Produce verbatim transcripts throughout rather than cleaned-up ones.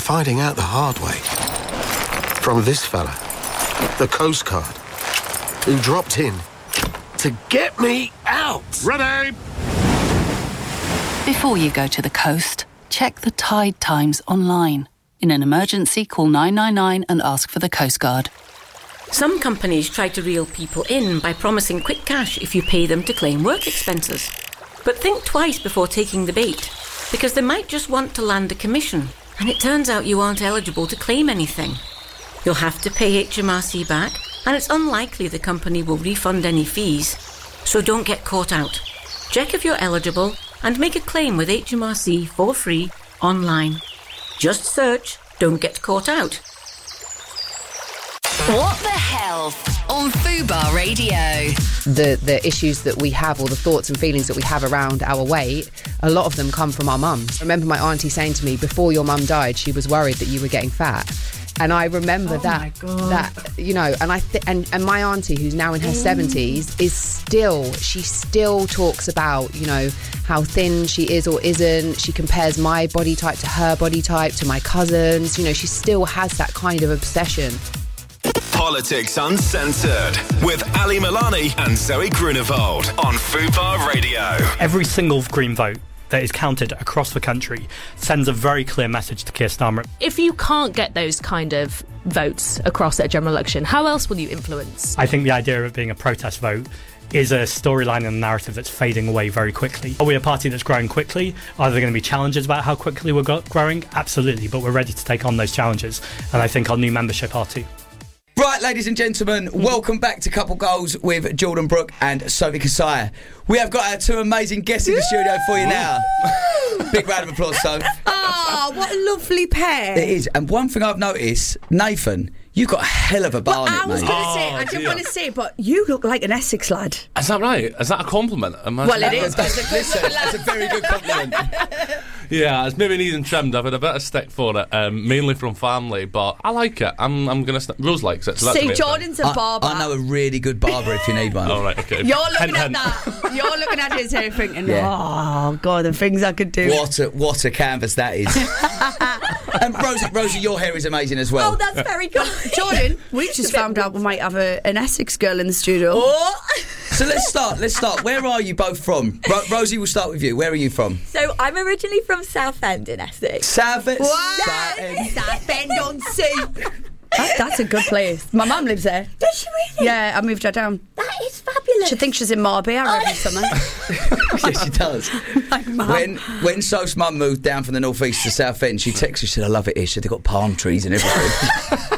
finding out the hard way. From this fella, the Coast Guard, who dropped in to get me out. Ready! Before you go to the coast, check the tide times online. In an emergency, call nine nine nine and ask for the Coast Guard. Some companies try to reel people in by promising quick cash if you pay them to claim work expenses. But think twice before taking the bait, because they might just want to land a commission, and it turns out you aren't eligible to claim anything. You'll have to pay H M R C back, and it's unlikely the company will refund any fees. So don't get caught out. Check if you're eligible and make a claim with H M R C for free online. Just search Don't Get Caught Out. What the Health on Fubar Radio. The the issues that we have, or the thoughts and feelings that we have around our weight, a lot of them come from our mums. I remember my auntie saying to me, before your mum died, she was worried that you were getting fat. And I remember oh that, that you know, and I th- and, and my auntie, who's now in her seventies, is still, she still talks about, you know, how thin she is or isn't. She compares my body type to her body type, to my cousins. You know, she still has that kind of obsession. Politics Uncensored with Ali Milani and Zoe Grunewald on Fubar Radio. Every single Green vote that is counted across the country sends a very clear message to Keir Starmer. If you can't get those kind of votes across at a general election, how else will you influence? I think the idea of it being a protest vote is a storyline and a narrative that's fading away very quickly. Are we a party that's growing quickly? Are there going to be challenges about how quickly we're go- growing? Absolutely, but we're ready to take on those challenges, and I think our new membership are too. Right, ladies and gentlemen, welcome back to Couple Goals with Jordan Brooke and Sophie Kasaya. We have got our two amazing guests in the studio for you now. Big round of applause, Soph. Oh, what a lovely pair. It is. And one thing I've noticed, Nathan, you've got a hell of a bar well, on it, I was mate. going to say, Oh, I didn't dear. want to say, but you look like an Essex lad. Is that right? Is that a compliment? Am I Well, it is. That's, listen, that's a very good compliment. Yeah, it's maybe needing trimmed. I've had a bit of stick for it, um, mainly from family, but I like it. I'm, I'm going to... St- Rose likes it, so that's See, the main Jordan's a I, barber. I know a really good barber if you need one. thing. All right, okay. You're looking Hint, at hint. that. You're looking at his hair thinking, Yeah. oh, God, the things I could do. What a, what a canvas that is. And Rosie, Rosie, your hair is amazing as well. Oh, that's very good. Jordan, we just found out we might have a, an Essex girl in the studio. Oh. So let's start. Let's start. Where are you both from? Ro- Rosie, we'll start with you. Where are you from? So I'm originally from Southend in Essex. Southend. What? Southend on Sea. That, that's a good place. My mum lives there. Does she really? Yeah, I moved her down. That is fabulous. She thinks she's in Marbella every summer. Yes, she does. Like, Mum. When when Soph's mum moved down from the north east to Southend, she texted. She said, "I love it here." She said, "They've got palm trees and everything."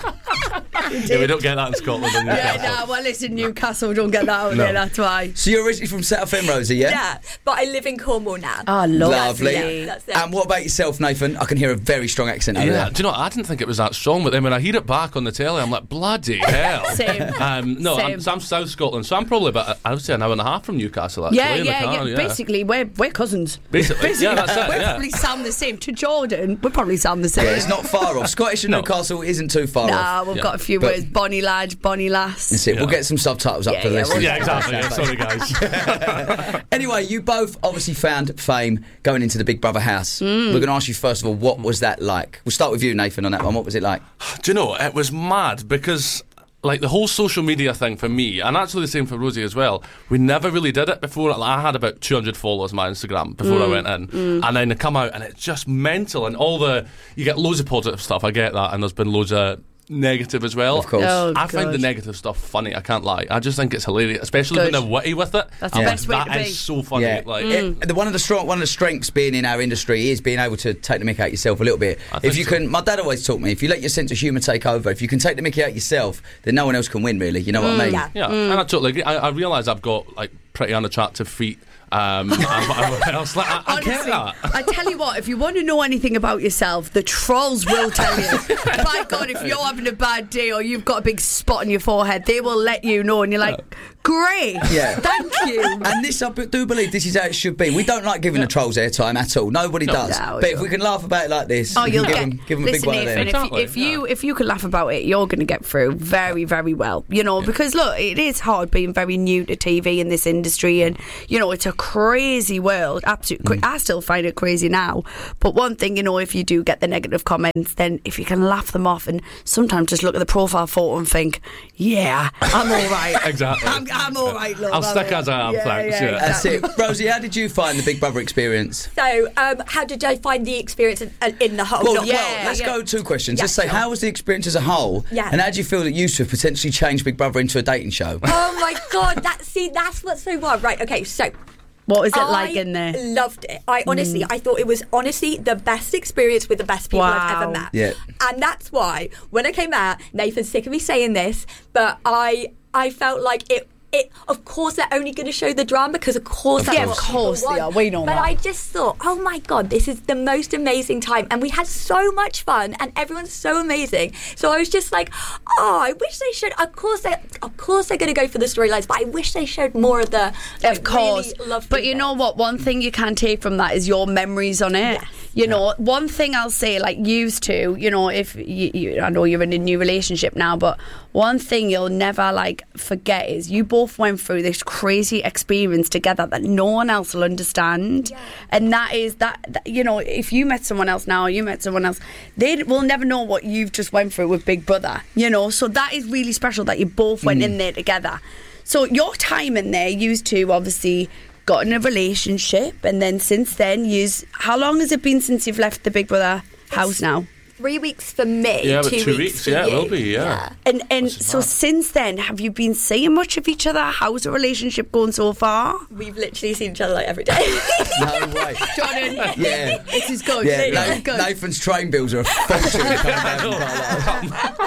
Yeah, we don't get that in Scotland. In Yeah, Newcastle. no, well, listen, Newcastle don't get that out No. there, that's why. So you're originally from Southend, Rosie, yeah? Yeah, but I live in Cornwall now. Oh, Lovely. Yeah, that's it. And what about yourself, Nathan? I can hear a very strong accent over Yeah, there. do you know what? I didn't think it was that strong, but then when I hear it back on the telly, I'm like, bloody hell. Same. Um, no, Same. I'm, so I'm South Scotland, so I'm probably about, I would say, an hour and a half from Newcastle, actually. Yeah, in the yeah, car, yeah. Basically, we're we're cousins. Basically, yeah, that's it, we yeah. probably sound the same. To Jordan, we probably sound the same. Yeah, it's not far off. Scottish and No. Newcastle isn't too far Nah, off. we've Yeah. got a few But- words. Bonnie lad, Bonnie lass. That's it. We'll Yeah. get some subtitles up Yeah, for the yeah, listeners. we'll- Yeah, exactly. Yeah, sorry, guys. Anyway, you both obviously found fame going into the Big Brother house. Mm. We're going to ask you first of all, what was that like? We'll start with you, Nathan, on that one. What was it like? Do you know, it was mad because, like, the whole social media thing for me, and actually the same for Rosie as well, we never really did it before. Like, I had about two hundred followers on my Instagram before I went in. And then I come out and it's just mental. And all the, you get loads of positive stuff, I get that, and there's been loads of negative as well. Of course. Oh, I find the God. negative stuff funny, I can't lie. I just think it's hilarious, especially Good. when they're witty with it. That's the I'm best way like, to that be. is so funny. Yeah, Like, It- the, one of the strong, one of the strengths being in our industry is being able to take the mick out yourself a little bit. I think If you so. can, my dad always taught me, if you let your sense of humour take over, if you can take the mick out yourself, then no one else can win. Really, you know what I mean? Yeah. Yeah, and I totally agree. I, I realise I've got like pretty unattractive feet. Um, and whatever else. Like, I, I get Honestly, that. I tell you what, if you want to know anything about yourself, the trolls will tell you. By God, if you're having a bad day or you've got a big spot on your forehead, they will let you know, and you're like, great. Yeah. Thank you. And this, I b- do believe this is how it should be. We don't like giving the trolls airtime at all. Nobody No. does. No, but no. if we can laugh about it like this, Oh, we you'll can get. give them, give them a big Listen, one of Nathan, them. if, you, Exactly, if you yeah. if you can laugh about it, you're going to get through very very well. You know, because look, it is hard being very new to T V in this industry, and you know it's a crazy world. Absolutely, cra- I still find it crazy now. But one thing, you know, if you do get the negative comments, then if you can laugh them off, and sometimes just look at the profile photo and think, yeah, I'm all right. Exactly. I'm, I'm all right. Love, I'll I'm stick all as I am, yeah, thanks. yeah, Yeah. That's exactly. it. Rosie, how did you find the Big Brother experience? So, um, how did I find the experience in, uh, in the whole? Well, not- well, let's yeah. go two questions. Yeah, Let's say, sure. how was the experience as a whole? Yeah. And how do you feel that you two have potentially changed Big Brother into a dating show? Oh my god! That see, that's what's so wild. Right? Okay, so. What was it I like in there? Loved it. I honestly, Mm. I thought it was honestly the best experience with the best people I've ever Wow. met. Yeah. And that's why when I came out, Nathan's sick of me saying this, but I I felt like it. It, of course, they're only going to show the drama because, of course, Of that's course. what Yeah, of course people they want. are. We know But that. I just thought, oh my god, this is the most amazing time, and we had so much fun, and everyone's so amazing. So I was just like, oh, I wish they should. Of course, they, of course, they're going to go for the storylines, but I wish they showed more of the. Like, Of course, really lovely but you know what? One thing you can take from that is your memories on it. Yes. You know, one thing I'll say, like used to, you know, if you, you, I know you're in a new relationship now, but one thing you'll never like forget is you both went through this crazy experience together that no one else will understand, Yeah. and that is that, that. You know, if you met someone else now, or you met someone else, they will never know what you've just went through with Big Brother. You know, so that is really special that you both went in there together. So your time in there used to obviously got in a relationship, and then since then, yous. How long has it been since you've left the Big Brother house now? Three weeks for me. Yeah, but two, two weeks. weeks, for yeah, it you. will be, yeah. And and That's so mad. since then, have you been seeing much of each other? How's the relationship going so far? We've literally seen each other like every day. No way. Jordan, Yeah. this is good. Yeah, This Na- is good. Nathan's train bills are a fortune. coming down.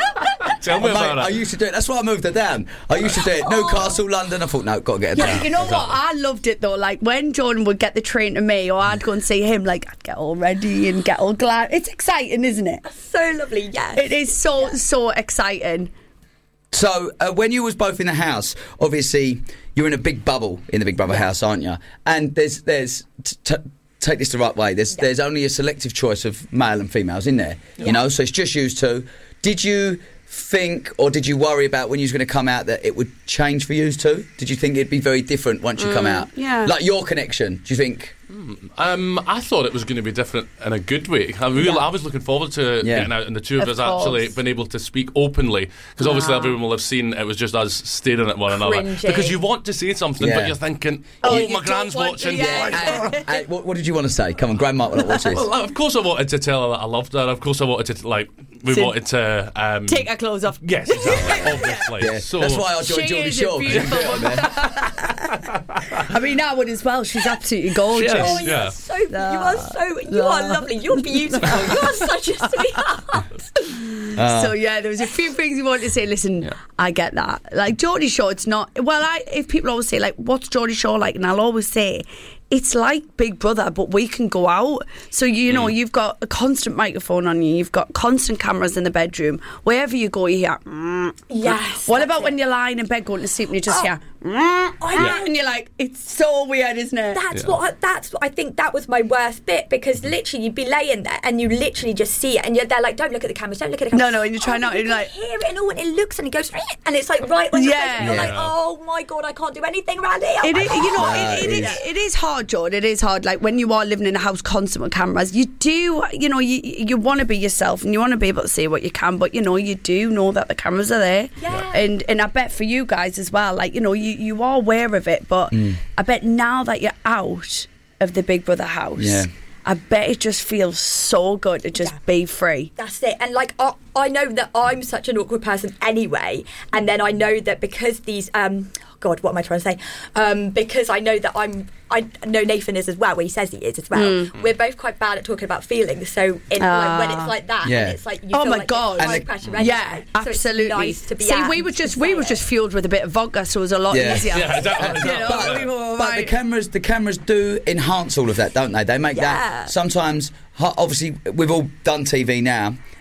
Tell me Mate, about I it. used to do it. That's why I moved her down. I used to do it. Newcastle, London. I thought, no, got to get her Yeah, down. you know what? I loved it though. Like when Jordan would get the train to me, or I'd go and see him. Like I'd get all ready and get all glad. It's exciting, isn't it? So lovely, yes. It is so so exciting. So, uh, when you was both in the house, obviously you're in a big bubble in the Big Brother house, aren't you? And there's there's t- t- take this the right way. There's there's only a selective choice of male and females in there. You know, so it's just used to. Did you think, or did you worry about when you was going to come out that it would change for you two? Did you think it'd be very different once you come out? yeah. Like your connection. Do you think? Um, I thought it was going to be different in a good way. I, really, I was looking forward to Yeah. getting out, and the two of, Of us actually course. been able to speak openly, because obviously Ah. everyone will have seen it was just us staring at one another. Cringing. Because you want to say something, Yeah. but you're thinking, Oh, oh, you my don't grand's want to, watching. yeah. Uh, uh, what, what did you want to say? Come on, Grandma will not watch this. Well, of course I wanted to tell her that I loved her. Of course I wanted to, like, we So- wanted to... Um, Take her clothes off. Yes, exactly, obviously. Yeah, So, that's why I joined She Geordie is a Shore. 'cause you beautiful can do it, man. I mean, I would as well. She's absolutely gorgeous. Yes, Oh, yeah. you're so, you are so, you are lovely. You're beautiful. You are such a sweetheart. So yeah, there was a few things you wanted to say. Listen, I get that. Like Geordie Shore, it's not. Well, I if people always say like, "What's Geordie Shore like?" and I'll always say, it's like Big Brother, but we can go out. So you know, you've got a constant microphone on you. You've got constant cameras in the bedroom. Wherever you go, you hear. Mm. Yes. What that's about it. when you're lying in bed going to sleep and you just Oh. hear. Mm, Yeah. And you're like, it's so weird, isn't it? That's what I, that's what I think that was my worst bit, because literally you'd be laying there and you literally just see it and you're there like, don't look at the cameras, don't look at the cameras. No, no, and you try oh, not, you and can you're like- hear it and all, and it looks and it goes and it's like right on your Yeah. face and you're like, Yeah. oh my god, I can't do anything around here. It is, you know, Nah, it, it, it is, is. it is hard, Jordan. It is hard. Like when you are living in a house constant with cameras, you do, you know, you you want to be yourself and you want to be able to say what you can, but you know, you do know that the cameras are there. Yeah. And and I bet for you guys as well, like you know, you you are aware of it, but I bet now that you're out of the Big Brother house, Yeah. I bet it just feels so good to just Yeah. be free. That's it. And like I, I know that I'm such an awkward person anyway, and then I know that because these um God, what am I trying to say? Um, because I know that I'm, I know Nathan is as well, where he says he is as well. Mm. We're both quite bad at talking about feelings. So in, Ah. like, when it's like that, Yeah. and it's like you Oh feel my like God. it's high And the- pressure anyway. Yeah, So it's absolutely. nice to be See, at we were and just to we say were it. just fueled with a bit of vodka, so it was a lot Yeah. easier. Yeah, exactly. You know, But, we were but the like- cameras, the cameras do enhance all of that, don't they? They make Yeah. that sometimes. ho- Obviously, we've all done T V now,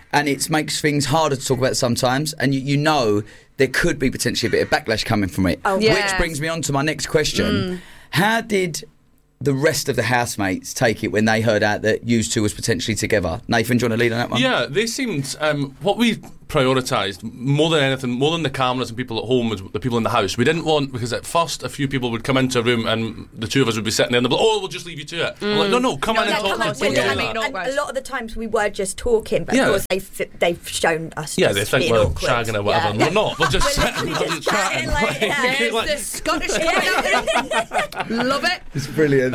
and it makes things harder to talk about sometimes, and you, you know there could be potentially a bit of backlash coming from it. Oh, Which yeah. brings me on to my next question. Mm. How did the rest of the housemates take it when they heard out that you two was potentially together? Nathan, do you want to lead on that one? Yeah, they seemed... Um, what we prioritised more than anything, more than the cameras and people at home, was the people in the house. We didn't want... Because at first, a few people would come into a room and the two of us would be sitting there and they'd be like, oh, we'll just leave you to it. Mm. Like, no, no, come No, in no, and talk come to on, us. we're Don't do doing that. it. And a lot of the times we were just talking, but Yeah. of course they've, they've shown us Yeah, just they think being we're awkward. shagging or whatever. Yeah. And we're not. We're just We're sitting literally and just chatting, chatting. like, yeah. There's like- the Scottish coming out. Love it. It's brilliant.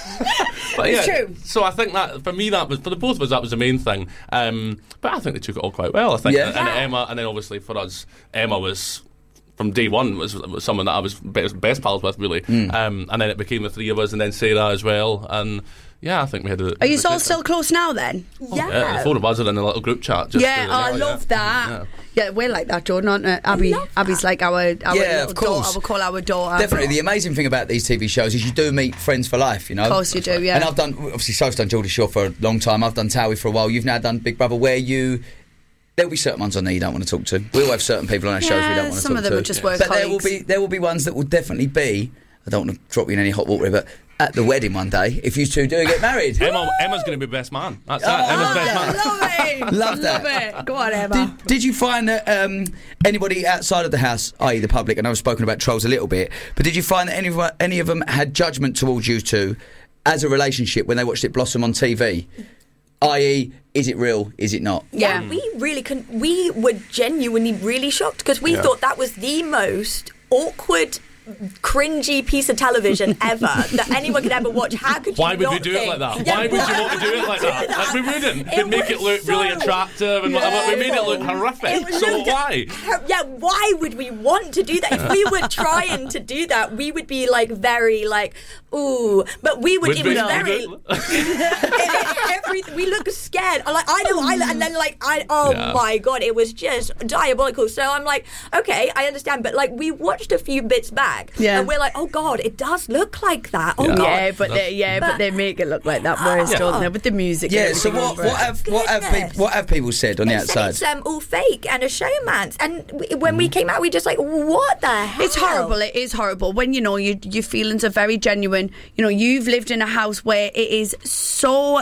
But yeah, It's true. So I think that for me, that was for the both of us, that was the main thing. Um, but I think they took it all quite well. I think, Yeah. and, and Emma, and then obviously for us, Emma was from day one was, was someone that I was best, best pals with, really. Mm. Um, and then it became the three of us, and then Sarah as well. And yeah, I think we had a. Are you a all great still time. close now then? Yeah. Yeah, the four of us are in a little group chat. Just yeah, to- oh, I yeah, love yeah. that. Yeah. Yeah, we're like that, Jordan, aren't we? Abby, Abby's like our, our Yeah, little of course. daughter. I would call our daughter. Definitely. The amazing thing about these T V shows is you do meet friends for life, you know? Of course you do, yeah. And I've done, obviously, Soph's done Geordie Shore for a long time. I've done Towie for a while. You've now done Big Brother, where you... There'll be certain ones on there you don't want to talk to. We'll have certain people on our shows we Yeah, don't want to talk to. some of them are just work But there will colleagues. be there will be ones that will definitely be... I don't want to drop you in any hot water, but at the wedding one day, if you two do get married. Emma, Emma's going to be best man. That's Oh, that. Emma's love best that. man. Love it. Love that. Love it. Go on, Emma. Did, did you find that um, anybody outside of the house, that is the public, and I've spoken about trolls a little bit, but did you find that any of, any of them had judgment towards you two as a relationship when they watched it blossom on T V? that is, is it real? Is it not? Yeah, Yeah. we really couldn't. We were genuinely really shocked because we Yeah. thought that was the most awkward, cringy piece of television ever that anyone could ever watch. How could you Why would we not do it think- like that? Yeah, Why would you want to do it like that? Like, we wouldn't. It We'd make was it look really so- attractive and whatever. We made it look It horrific. was So looked at- why? Yeah, why would we want to do that? If we were trying to do that, we would be like very like, ooh, but we would. Would it we- was would very. we- everything, we looked scared. Like I know, I and then like I. Oh Yeah. my god, it was just diabolical. So I'm like, okay, I understand, but like we watched a few bits back, Yeah. and we're like, oh god, it does look like that. Oh Yeah. god. Yeah, but they, yeah, but, But- they make it look like that worse, Yeah. don't they? With the music. and Yeah, so everything what, over it. what, have, what, have Goodness. people, what have people said on the They said outside? it's um, all fake and a showman's. And we, when we came out, we just like, what the hell? It's horrible. It is horrible when you know you, your feelings are very genuine. You know, you've lived in a house where it is so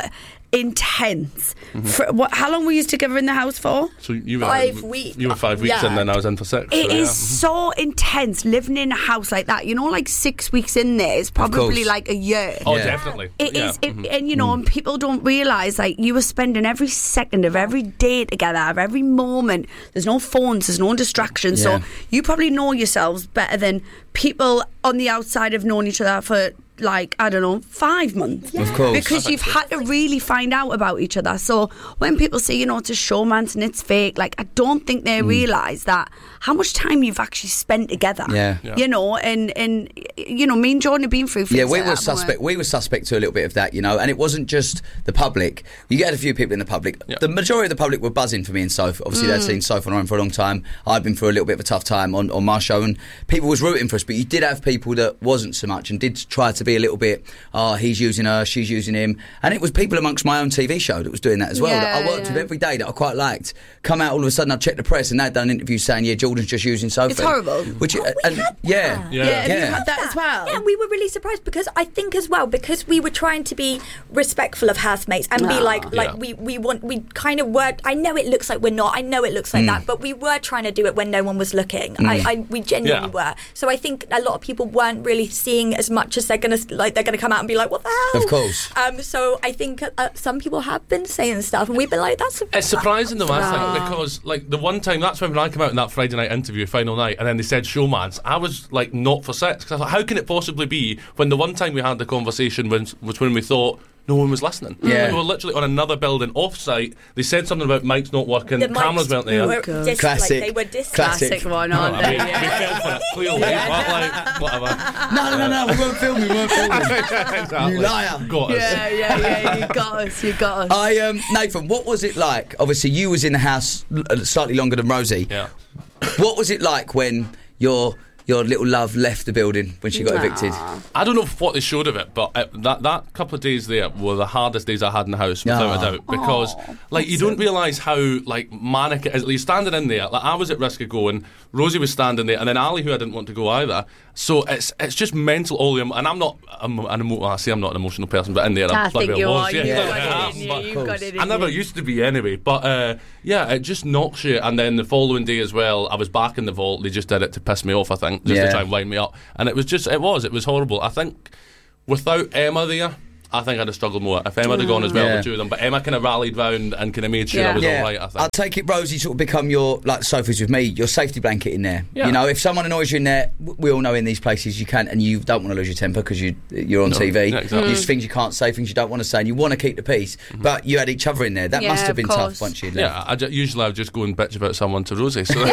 intense. Mm-hmm. For, what? How long were you together in the house for? So you were Five weeks. You were five weeks, Yeah. and then I was in for six. It so, is yeah. so intense living in a house like that. You know, like six weeks in there is probably course. like a year. Oh, Yeah. definitely. It yeah. is, it, Mhm. and you know, and people don't realise like you were spending every second of every day together, of every moment. There's no phones, there's no distractions, Yeah. so you probably know yourselves better than people on the outside have known each other for like I don't know five months. Of course. because you've had to really find out about each other. So when people say you know it's a showman's and it's fake, like I don't think they realise that how much time you've actually spent together. Yeah. Yeah. You know, and and you know, me and Jordan have been through. Yeah, things we like were that, haven't suspect. We were suspect to a little bit of that, you know, and it wasn't just the public. You get a few people in the public. Yeah. The majority of the public were buzzing for me and Soph. Obviously, they'd seen Soph on our own for a long time. I'd been through a little bit of a tough time on, on my show, and people was rooting for us. But you did have people that wasn't so much and did try to be a little bit. Oh, he's using her, she's using him, and it was people amongst my own T V show that was doing that as well. that I Yeah, worked yeah. with every day that I quite liked. Come out all of a sudden, I'd check the press, and they'd done interviews saying, "Yeah, Jordan's just using Sophie." It's horrible. Which, Oh, we and, had yeah, that. Yeah. Yeah, have you Yeah. had that as well? Yeah, we were really surprised because I think as well because we were trying to be respectful of housemates and be Ah. like like Yeah. we we want we kind of were. I know it looks like we're not. I know it looks like that, but we were trying to do it when no one was looking. I, I we genuinely Yeah. were. So I think a lot of people weren't really seeing as much as they're gonna like. They're gonna come out and be like, "What the hell?" Of course. Um. So I think uh, some people have been saying stuff, and we've been like, "That's." It's surprising though, I Ah. think, because like the one time that's when I came out in that Friday night interview, final night, and then they said showman's. I was like not for sex because I thought, how can it possibly be when the one time we had the conversation was, was when we thought no one was listening. Yeah. We were literally on another building off-site. They said something about mics not working, The cameras mics weren't there. were God. dis- Classic. Like, they were dis- Classic. Classic one, No, aren't I they? mean, we fell for it clearly, but like whatever. No, no, no, we weren't filming. We weren't filming. Exactly. You liar. Got us. Yeah, yeah, yeah. You got us. You got us. I um, Nathan, what was it like? Obviously, you was in the house l- slightly longer than Rosie. Yeah. What was it like when you're your little love left the building when she got Nah. evicted? I don't know what they showed of it, but it, that that couple of days there were the hardest days I had in the house, without Aw. a doubt. Because like you don't realise how like manic it is. Like, you're standing in there. Like I was at risk of going. Rosie was standing there, and then Ali, who I didn't want to go either. So it's it's just mental all the. And I'm not. I'm an emo- well, I say I'm not an emotional person, but in there I I'm bloody think you well are. was. You've Yeah, got I it am, in you. but You've got it in I never you. used to be anyway. But uh, yeah, it just knocks you. And then the following day as well, I was back in the vault. They just did it to piss me off, I think, just Yeah. to try and wind me up. And it was just, it was, it was horrible. I think without Emma there, I think I'd have struggled more. If Emma had gone as well, Yeah. the two of them. But Emma kind of rallied round and kind of made sure Yeah. I was Yeah. all right, I think. I'll take it, Rosie, sort of become your, like Sophie's with me, your safety blanket in there. Yeah. You know, if someone annoys you in there, w- we all know in these places you can, and you don't want to lose your temper because you, you're on No. T V. Yeah, exactly. There's things you can't say, things you don't want to say, and you want to keep the peace. But you had each other in there. That Yeah, must have of been course. tough once you'd left. Yeah, I ju- usually I would just go and bitch about someone to Rosie. So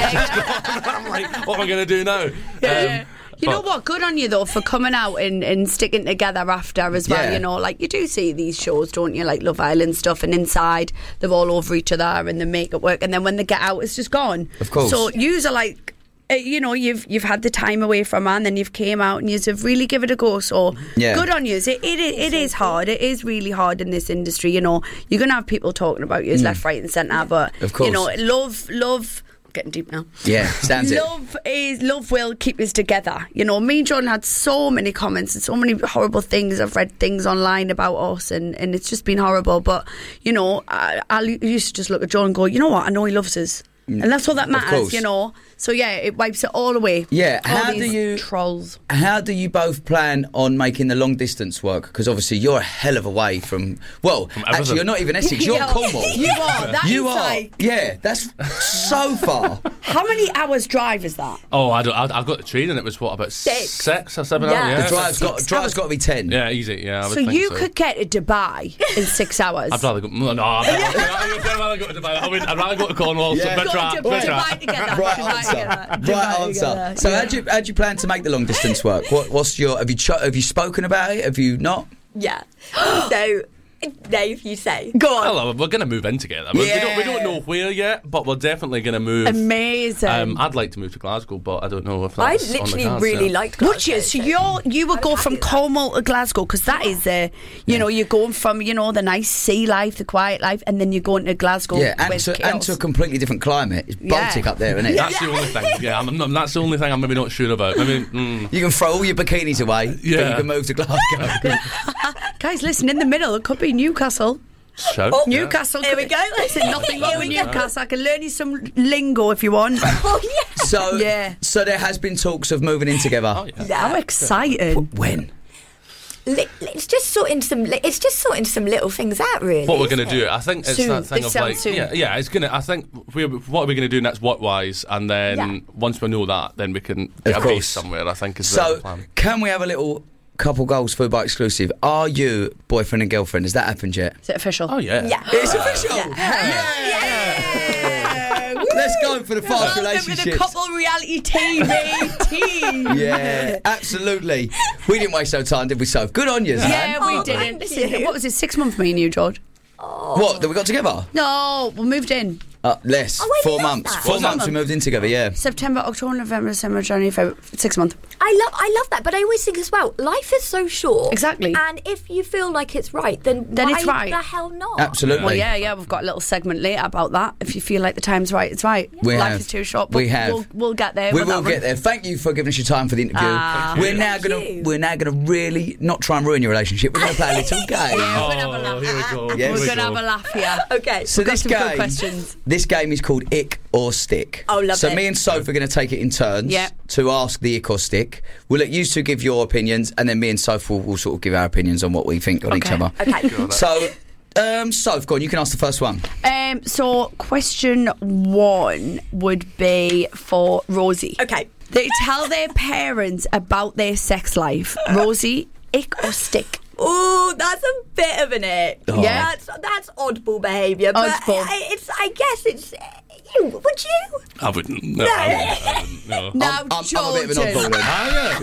I'm like, what am I going to do now? Yeah. Um, You know but- what? Good on you though for coming out and, and sticking together after as well. Yeah. You know, like you do see these shows, don't you? Like Love Island stuff, and inside they're all over each other and they make it work, and then when they get out, it's just gone. Of course. So yous are like, uh, you know, you've you've had the time away from her, and then you've came out and yous have really give it a go. So Yeah. good on yous. It it, it is hard. It is really hard in this industry. You know, you're gonna have people talking about you left, right, and centre, but Of course. you know, love, love. Getting deep now. Yeah, sounds it. Love is love will keep us together. You know, me and John had so many comments and so many horrible things. I've read things online about us, and, and it's just been horrible. But you know, I, I used to just look at John and go, you know what? I know he loves us, and that's all that Of matters. course. You know. So yeah, it wipes it all away. Yeah, All how do these you- trolls? How do you both plan on making the long distance work? Because obviously you're a hell of a way from. Well, everything. actually, you're not even Essex. You're Yeah, Cornwall. you are. That you is are. like- Yeah, that's so far. How many hours drive is that? Oh, I, don't, I, I got the train and it was what, about Six. six or seven Yeah. hours? Yeah, The drive's got Six drive's hours. got to be ten. yeah easy. Yeah, I would So think you so. could get to Dubai in six hours. I'd rather go. No, no I'd, rather, I'd rather go to Dubai. I would, I'd rather go to Cornwall. Yeah. So bit Go trap, to bit Dubai trap. together. Right Dubai answer. together. Right Dubai answer. together. So Yeah. how do you how do you plan to make the long distance work? What what's your have you cho- have you spoken about it? Have you not? Yeah. So, Dave, you say. Go on. Well, we're going to move in together. We- We, don't, we don't know where yet, but we're definitely going to move. Amazing. Um, I'd like to move to Glasgow, but I don't know if I that's on the literally cards really yet. liked Would Glasgow. you? So you're you would I go was from happy with that. Cornwall to Glasgow because that is the you know you're going from you know the nice sea life, the quiet life, and then you're going to Glasgow. Yeah, and with to, and chaos. to a completely different climate. It's Yeah. Baltic up there, isn't it? That's the only thing. Yeah, I'm, I'm, that's the only thing I'm maybe not sure about. Maybe. Mm. You can throw all your bikinis away, but Yeah. you can move to Glasgow. Guys, listen, in the middle it could be Newcastle. Shout. Oh, yeah. Newcastle. Here we could- go. Listen, nothing wrong Here with we go. Newcastle. I can learn you some lingo if you want. Oh, yeah. So, Yeah. so there has been talks of moving in together. Oh, yeah. How excited! When? Li- It's just sorting some. li- It's just sorting some little things out, really. What we're going isn't to it? do, I think it's Soon. that thing This of sounds like, soon. yeah, yeah, it's gonna. I think we what are we going to do next, what wise, and then Yeah. once we know that, then we can Of get a course. base somewhere. I think is the So, plan. can we have a little couple goals for Bar exclusive? Are you boyfriend and girlfriend? Has that happened yet? Is it official? Oh yeah, Yeah. It's official. Let's go for the fast Welcome to the relationships. couple reality T V team. Yeah, absolutely. We didn't waste no time, did we, Soph? Good on you, Zan. Yeah, we Oh, didn't. thank Listen, you. what was it? Six months, me and you, George. What, that we got together? No, we moved in. Uh, less. Oh, I Four love months. that. Four Was months it? we moved in together, yeah. September, October, November, December, January, February. Six months. I love, I love that, but I always think as well, life is so short. Exactly. And if you feel like it's right, then Then why it's right. the hell not? Absolutely. Well, yeah, yeah, we've got a little segment later about that. If you feel like the time's right, it's right. We Life have. is too short. But We have. We'll, we'll get there. We with will that get one. there. Thank you for giving us your time for the interview. Ah. we're now Thank gonna you. we're now gonna really not try and ruin your relationship. We're gonna play a little game. Yeah, we're gonna have a Oh, laugh. here we go. Yes. We're we gonna have a laugh here. Okay. So We've got this some good game, questions. this game is called Ick or Stick. Oh, love so it. me and Soph are going to take it in turns Yeah. to ask the Ick or Stick. We'll let you two give your opinions, and then me and Soph will, will sort of give our opinions on what we think on each Okay. other. Okay. So, um, Soph, go on. You can ask the first one. Um, so, question one would be for Rosie. Okay. They tell their parents about their sex life. Rosie, ick or stick? Oh, that's a bit of an ick. Oh. Yeah. That's that's oddball behaviour. But Oddball. I, it's. I guess it's. You would you? I wouldn't. No, I wouldn't. I wouldn't no. Now, I'm, I'm, I'm a bit of an Jordan. oddball then. Ah, yeah. Yeah.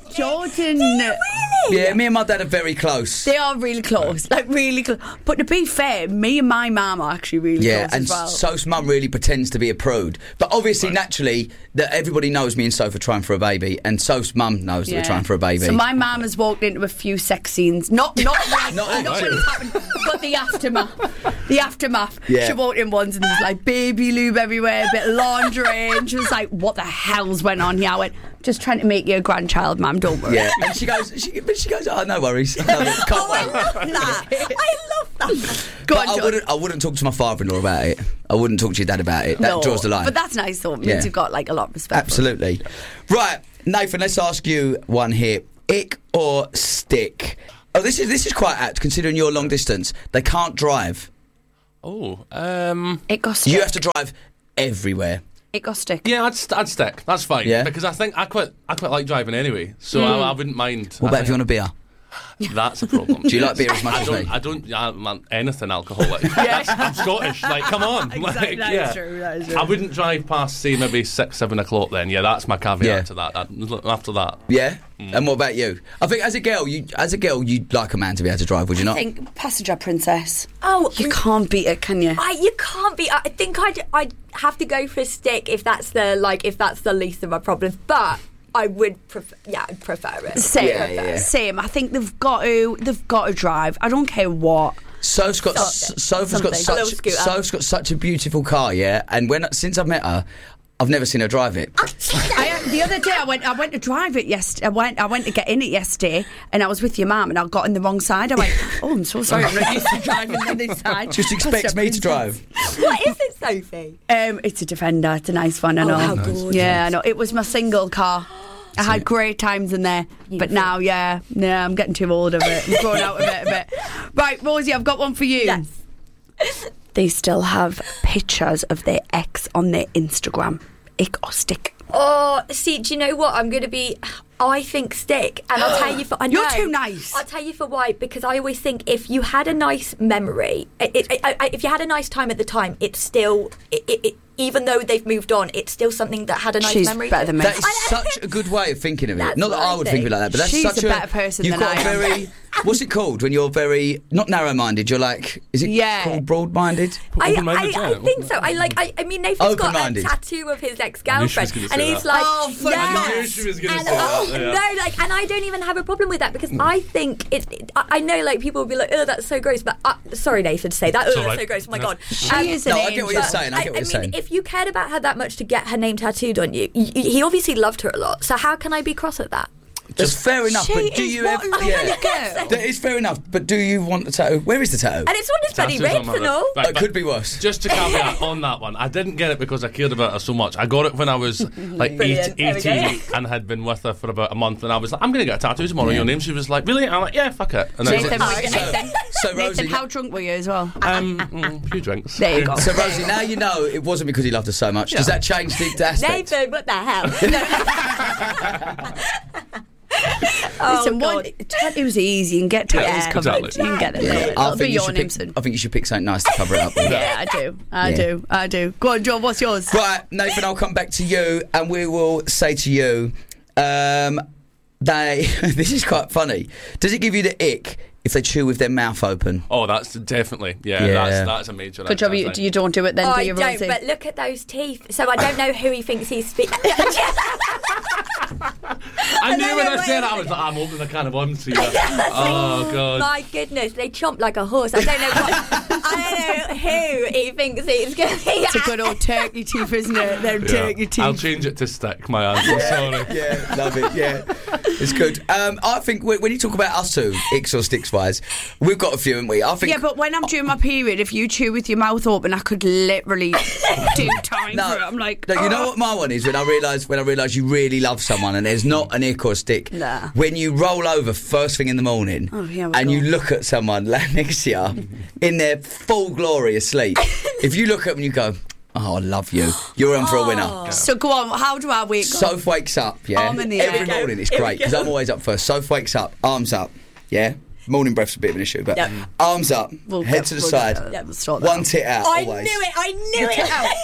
Jordan. Yeah, me and my dad are very close. They are really close, like really close. But to be fair, me and my mum are actually really Yeah, close and as well. Soph's mum really pretends to be a prude. But obviously, naturally, that everybody knows me and Soph are trying for a baby, and Soph's mum knows that we're trying for a baby. So my mum has walked into a few sex scenes, not not like, Not not, actually. when it's happened, but the aftermath. The aftermath. Yeah. She walked in once and there was like baby lube everywhere, a bit of laundry, and she was like, "What the hell's went on here?" I went, "Just trying to make you a grandchild, mum. Don't worry." Yeah, and she goes, she, but she goes, "Oh, no worries." I love it. Can't Oh, wait. I love that. I love that. Go But on, I John. wouldn't. I wouldn't talk to my father-in-law about it. I wouldn't talk to your dad about it. That No, draws the line. But that's nice, though. It means Yeah. you've got like a lot of respect. Absolutely. Right, Nathan. Let's ask you one here: ick or stick? Oh, this is this is quite apt considering you're long distance. They can't drive. Oh, um, It got stick. You have to drive everywhere. It got stick. yeah, I'd, st- I'd stick. That's fine. Yeah? Because I think I quite, I quite like driving anyway, so Mm. I, I wouldn't mind. What I about if you think want a beer? That's a problem. Do you like beer as much I as don't, me? I don't. I want anything alcoholic. That's, I'm Scottish. Like, come on. Exactly, Like, that is yeah. true, that is true. I wouldn't drive past, say, maybe six, seven o'clock. Then, yeah, that's my caveat Yeah. to that. I'd- After that, Yeah. And what about you? I think as a girl, you as a girl, you'd like a man to be able to drive, would you I not? think passenger princess. Oh, You can't beat it, can you? I, you can't be. I think I'd I'd have to go for a stick if that's the like if that's the least of my problems. But I would prefer. Yeah, I'd prefer it. Same, Yeah, yeah, yeah. same. I think they've got to. They've got to drive. I don't care what. Soph's got Something. Soph's got Something. A little such scooter. Soph's got such a beautiful car, yeah. And when since I've met her, I've never seen her drive it. I, the other day, I went. I went to drive it yesterday. I went. I went to get in it yesterday, and I was with your mum, and I got in the wrong side. I went, "Oh, I'm so sorry. I'm not used to driving on this side." Just expects me to drive. What is it, Sophie? Um, it's a Defender. It's a nice one. I know. how gorgeous. Yeah, I know. It was my single car. I had great times in there, but now, yeah, yeah, I'm getting too old of it. I'm growing out of it a bit. Right, Rosie, I've got one for you. Yes. They still have pictures of their ex on their Instagram. Ick or stick? Oh, see, do you know what? I'm going to be. I think stick, and I'll tell you for. I You're know. too nice. I'll tell you for why. Because I always think if you had a nice memory, it, it, I, I, if you had a nice time at the time, it's still. It, it, it, even though they've moved on, it's still something that had a nice She's memory. better to than it. me. That is I- such a good way of thinking of it. That's Not that what I I would think. think of it like that, but that's She's such a better person You've than got I a am. very. What's it called when you're very not narrow-minded? You're like, is it Yeah. called broad-minded? I, I, Open-minded, I yeah. think so. I like. I, I mean, Nathan's got a Open-minded. tattoo of his I knew ex-girlfriend, she was and gonna say he's that. like, Oh, for yes. I knew she was gonna and, say that, oh, yeah. no, like, and I don't even have a problem with that because I think it. it I, I know, like, people will be like, "Oh, that's so gross," but uh, sorry, Nathan, to say that. Oh, It's that's all right. so gross. Oh my No. god. She is an No, I get what you're angel. saying. I get what I you're mean, saying. if you cared about her that much to get her name tattooed on you, y- y- he obviously loved her a lot. So how can I be cross at that? That's fair enough, She but do is you what ever? I Yeah, wanna get. that is fair enough. But do you want the tattoo? Where is the tattoo? And it's on his bloody Tattoos on ribs my and wrist. all. Right, It but could be worse. Just to caveat on that one, I didn't get it because I cared about her so much. I got it when I was like Brilliant. eight, There we go. eighteen and had been with her for about a month, and I was like, I'm going to get a tattoo tomorrow. Your name? She was like, really? I'm like, yeah, fuck it. And then Nathan, Oh, Nathan, okay. So Nathan, Rosie, how drunk were you as well? um, mm, a few drinks. There you go. so Rosie, now you know it wasn't because he loved her so much. Does that change the aspect? Nathan, what the hell? Oh, Listen, God. one, tattoos are easy. You can get tattoos Yeah, covered. exactly. You can get it Yeah, covered. I That'll be think you your should name pick. soon. I think you should pick something nice to cover it up with. Yeah, I do. I Yeah. do. I do. Go on, John. What's yours? Right, Nathan, I'll come back to you, and we will say to you, um, they. This is quite funny. Does it give you the ick if they chew with their mouth open? Oh, that's definitely yeah. Yeah. That's that's a major. Good job. You, thing. you don't do it then, Oh, do I you, don't, Rosie? but look at those teeth. So I don't know who he thinks he's speaking. I knew No, when no, I wait, said wait. it, I was like, I'm opening a can of worms here. Oh god. My goodness, they chomp like a horse. I don't know what. I don't know who he thinks he's going to be. It's a good old turkey teeth, isn't it? Them Yeah. turkey teeth. I'll change it to stick. My answer. Sorry. Yeah, love it. Yeah, it's good. Um, I think when when you talk about us two, icks or sticks wise, we've got a few, haven't we? I think. Yeah, but when I'm during my period, if you chew with your mouth open, I could literally do time No, for it. I'm like, no, you know "Oh." what my one is when I realise when I realise you really love someone and there's not an ick or a stick. Nah. When you roll over first thing in the morning Oh, yeah, we and you go. look at someone laying next to you in their full glory asleep. If you look at them and you go, "Oh, I love you," you're in for a winner. So go on. How do I wake up? Soph wakes up, yeah. Arm in the Every air. morning it's Here we great because go. I'm always up first. Soph wakes up, arms up, yeah. Morning breath's a bit of an issue, but Yep. arms up, We'll head get- to the we'll side, get- yeah, we'll sort that one out. tit out I always. knew it. I knew You it. get out. I knew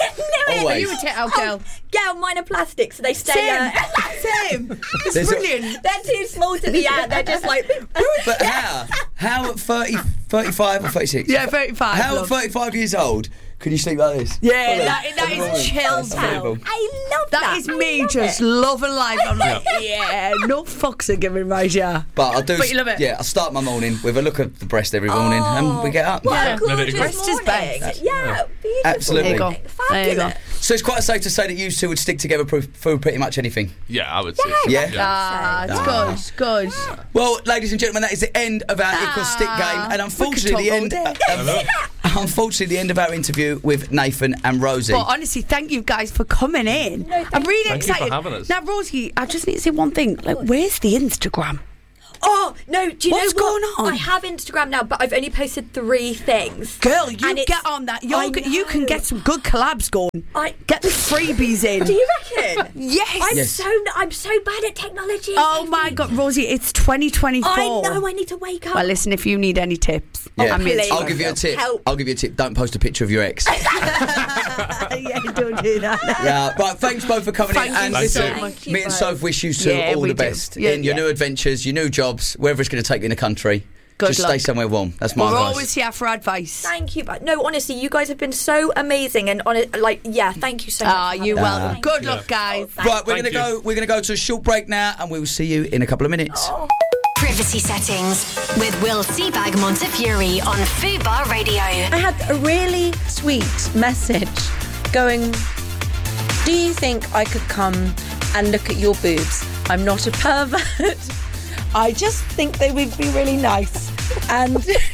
Always. You a tit out girl. Oh, yeah, mine are plastic, so they stay. Same. Uh, Same. It's There's a- brilliant. they're too small to be out. They're just like. But how? How at thirty, thirty-five or thirty-six? Yeah, thirty-five. How love. at thirty-five years old can you sleep like this? Yeah, Follow. that, that is chills out. Unbelievable. I love that. That is I me love just it. loving life. I'm like, yeah, no fucks are given right here. But I do. But you love it. Yeah, I start my morning with a look at the breast every morning, and we get up. What Yeah. a gorgeous Breast is morning. best. Yeah, beautiful. Absolutely. There you go. There you go. Fabulous. So it's quite safe to say that you two would stick together pro- through pretty much anything. Yeah, I would say. Yeah, so. Yeah? Ah, it's good, good. Well, ladies and gentlemen, that is the end of our Equal Stick game, and unfortunately, the end. talk uh, unfortunately, the end of our interview with Nathan and Rosie. But honestly, thank you guys for coming in. I'm really Thank you for excited. having us. Now, Rosie, I just need to say one thing. Like, where's the Instagram? Oh no! Do you What's know what? going on? I have Instagram now, but I've only posted three things. Girl, you And it's- get on that. You're, I g- you can know. get some good collabs going. I Get the freebies in. Do you reckon? Yes. I'm Yes. so I'm so bad at technology. Oh my God, Rosie, it's twenty twenty-four. I know. I need to wake up. Well, listen, if you need any tips, Yeah. I'm here. please. I'll give you a tip. Help. I'll give you a tip. Don't post a picture of your ex. Yeah, don't do that. Yeah, right. Thanks both for coming Thank in. you And Thank listen, you. Thank you me and both. Soph wish you two Yeah, all we the do. best Yeah, in your yeah. new adventures, your new jobs, wherever it's going to take you in the country. Good Just luck. stay somewhere warm. That's my We're advice. always here for advice. Thank you, but no, honestly, you guys have been so amazing, and on it, like, yeah, thank you so much. Ah, for you having welcome. us. Thank Good you. luck, guys. Oh, thank Right, we're going Thank to you. go. We're going to go to a short break now, and we will see you in a couple of minutes. Privacy settings with Will Seabag Montefiore on Fubar Radio. I had a really sweet message going, do you think I could come and look at your boobs? I'm not a pervert. I just think they would be really nice. And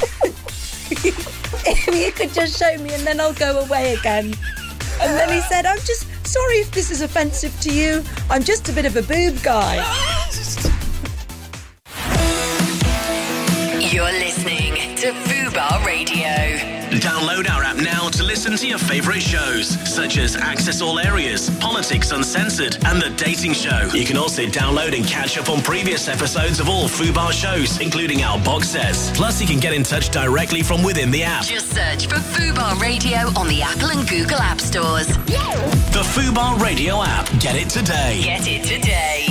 if you could just show me and then I'll go away again. And then he said, I'm just sorry if this is offensive to you. I'm just a bit of a boob guy. You're listening to Fubar Radio. Download our app now to listen to your favourite shows, such as Access All Areas, Politics Uncensored, and The Dating Show. You can also download and catch up on previous episodes of all Fubar shows, including our box sets. Plus, you can get in touch directly from within the app. Just search for Fubar Radio on the Apple and Google App Stores. The Fubar Radio app. Get it today. Get it today.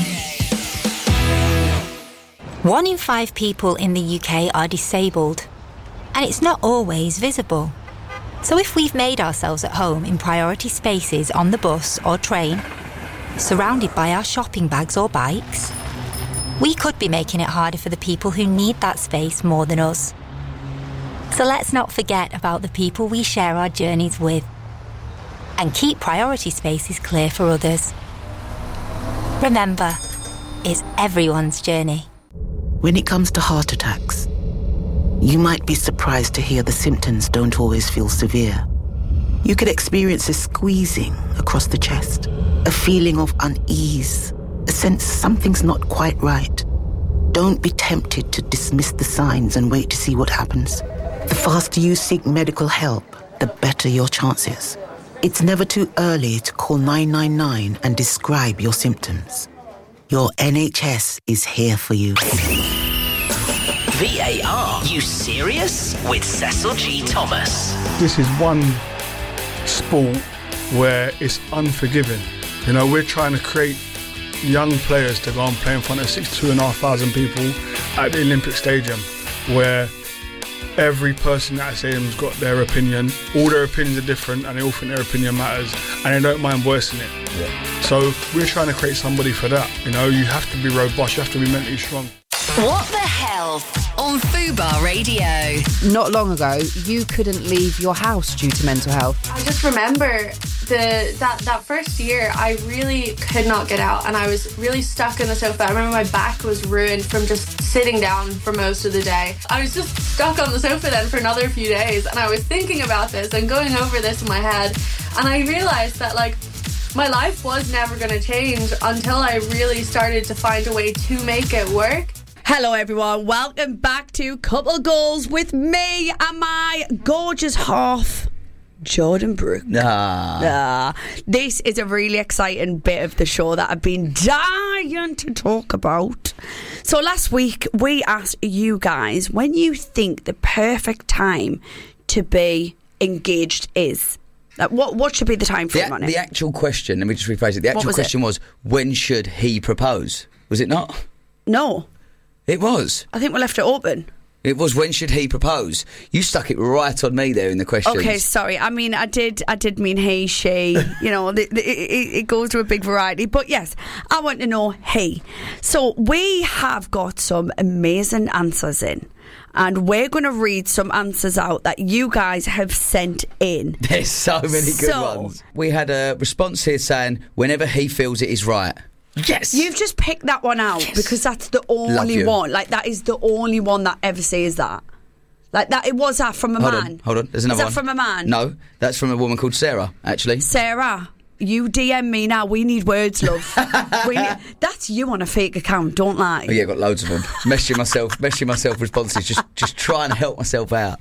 One in five people in the U K are disabled, and it's not always visible. So if we've made ourselves at home in priority spaces on the bus or train, surrounded by our shopping bags or bikes, we could be making it harder for the people who need that space more than us. So let's not forget about the people we share our journeys with, and keep priority spaces clear for others. Remember, it's everyone's journey. When it comes to heart attacks, you might be surprised to hear the symptoms don't always feel severe. You could experience a squeezing across the chest, a feeling of unease, a sense something's not quite right. Don't be tempted to dismiss the signs and wait to see what happens. The faster you seek medical help, the better your chances. It's never too early to call nine nine nine and describe your symptoms. Your N H S is here for you. V A R, you serious? With Cecil G. Thomas. This is one sport where it's unforgiving. You know, we're trying to create young players to go and play in front of sixty-two and a half thousand people at the Olympic Stadium, where every person at that stadium's got their opinion. All their opinions are different, and they all think their opinion matters, and they don't mind voicing it. Yeah. So we're trying to create somebody for that. You know, you have to be robust, you have to be mentally strong. What the health on Fubar Radio. Not long ago, you couldn't leave your house due to mental health. I just remember the that, that first year, I really could not get out, and I was really stuck in the sofa. I remember my back was ruined from just sitting down for most of the day. I was just stuck on the sofa then for another few days, and I was thinking about this and going over this in my head, and I realised that, like, my life was never going to change until I really started to find a way to make it work. Hello everyone, welcome back to Couple Goals with me and my gorgeous half, Jordan Brooke. Ah. Ah. This is a really exciting bit of the show that I've been dying to talk about. So last week we asked you guys when you think the perfect time to be engaged is. Like, what what should be the time frame the, on it? The actual question, let me just rephrase it. The What actual was question it? was, when should he propose? Was it not? No. It was. I think we left it open. It was, when should he propose? You stuck it right on me there in the questions. Okay, sorry. I mean, I did I did mean he, she. You know, the, the, it, it goes to a big variety. But yes, I want to know he. So we have got some amazing answers in. And we're going to read some answers out that you guys have sent in. There's so many good So- ones. We had a response here saying, whenever he feels it is right. Yes! You've just picked that one out because that's the Love only you. one. Like, that is the only one that ever says that. Like, that, it was that from a Hold man. on, hold on. There's another Is one. that from a man? No, that's from a woman called Sarah, actually. Sarah, you D M me now. We need words, love. we need, that's you on a fake account, don't lie. Oh, yeah, got loads of them. Meshing myself, meshing myself responses. Just, just try and help myself out.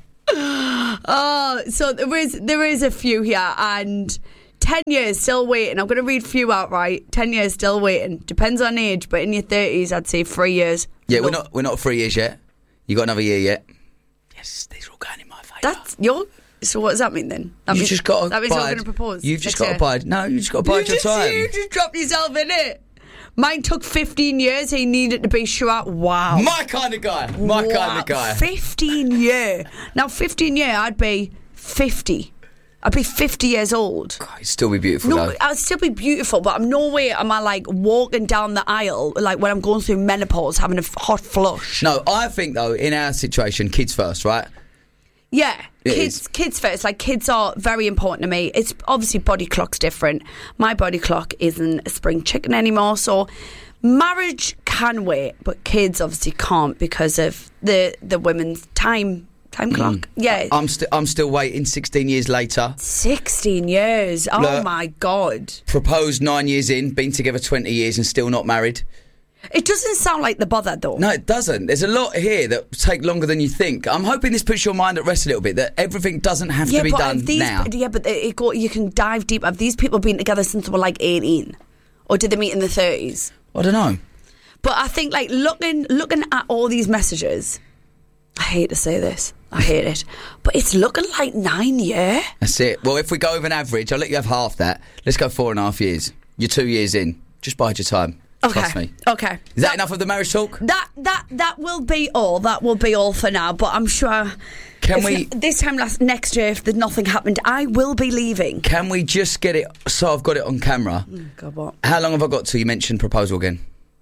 Oh, so there is there is a few here, and ten years still waiting. I'm going to read a few out, right? Ten years still waiting. Depends on age, but in your thirties, I'd say three years. Yeah, we're Love. not, we're not three years yet. You got another year yet. Yes, these are all going in my favour. That's your. So what does that mean then? That You means, just got to That means you're bide. going to propose. You've just next got to year. bide. No, you just got to bide you your just, time. You just dropped yourself in it. Mine took fifteen years. He needed to be sure. Wow. My kind of guy. My Wow. kind of guy. fifteen year. Now, fifteen year, I'd be fifty. I'd be fifty years old. He'd still be beautiful, No, though. I'd still be beautiful, but I'm no way am I like walking down the aisle like when I'm going through menopause having a f- hot flush. No, I think, though, in our situation, kids first, right? Yeah, It kids, is. kids first. Like, kids are very important to me. It's obviously body clock's different. My body clock isn't a spring chicken anymore, so marriage can wait, but kids obviously can't because of the the women's time time clock. Mm. Yeah, I'm, st- I'm still waiting sixteen years later. sixteen years. Oh Look. my god! Proposed nine years in, been together twenty years and still not married. It doesn't sound like the bother though. No, it doesn't. There's a lot here that take longer than you think. I'm hoping this puts your mind at rest a little bit, that everything doesn't have yeah, to be but done have these, now. Yeah, but it, it go, you can dive deep. Have these people been together since they were like eighteen, or did they meet in the thirties? I don't know. But I think, like, looking looking at all these messages, I hate to say this, I hate it, but it's looking like nine year. That's it. Well, if we go with an average, I'll let you have half that. Let's go four and a half years. You're two years in. Just bide your time. Okay. Trust me. Okay. Is that enough of the marriage talk? That that that will be all. That will be all for now. But I'm sure. Can if we- n- this time last next year, if there's nothing happened, I will be leaving. Can we just get it so I've got it on camera? Oh, God, what? How long have I got till you mention proposal again?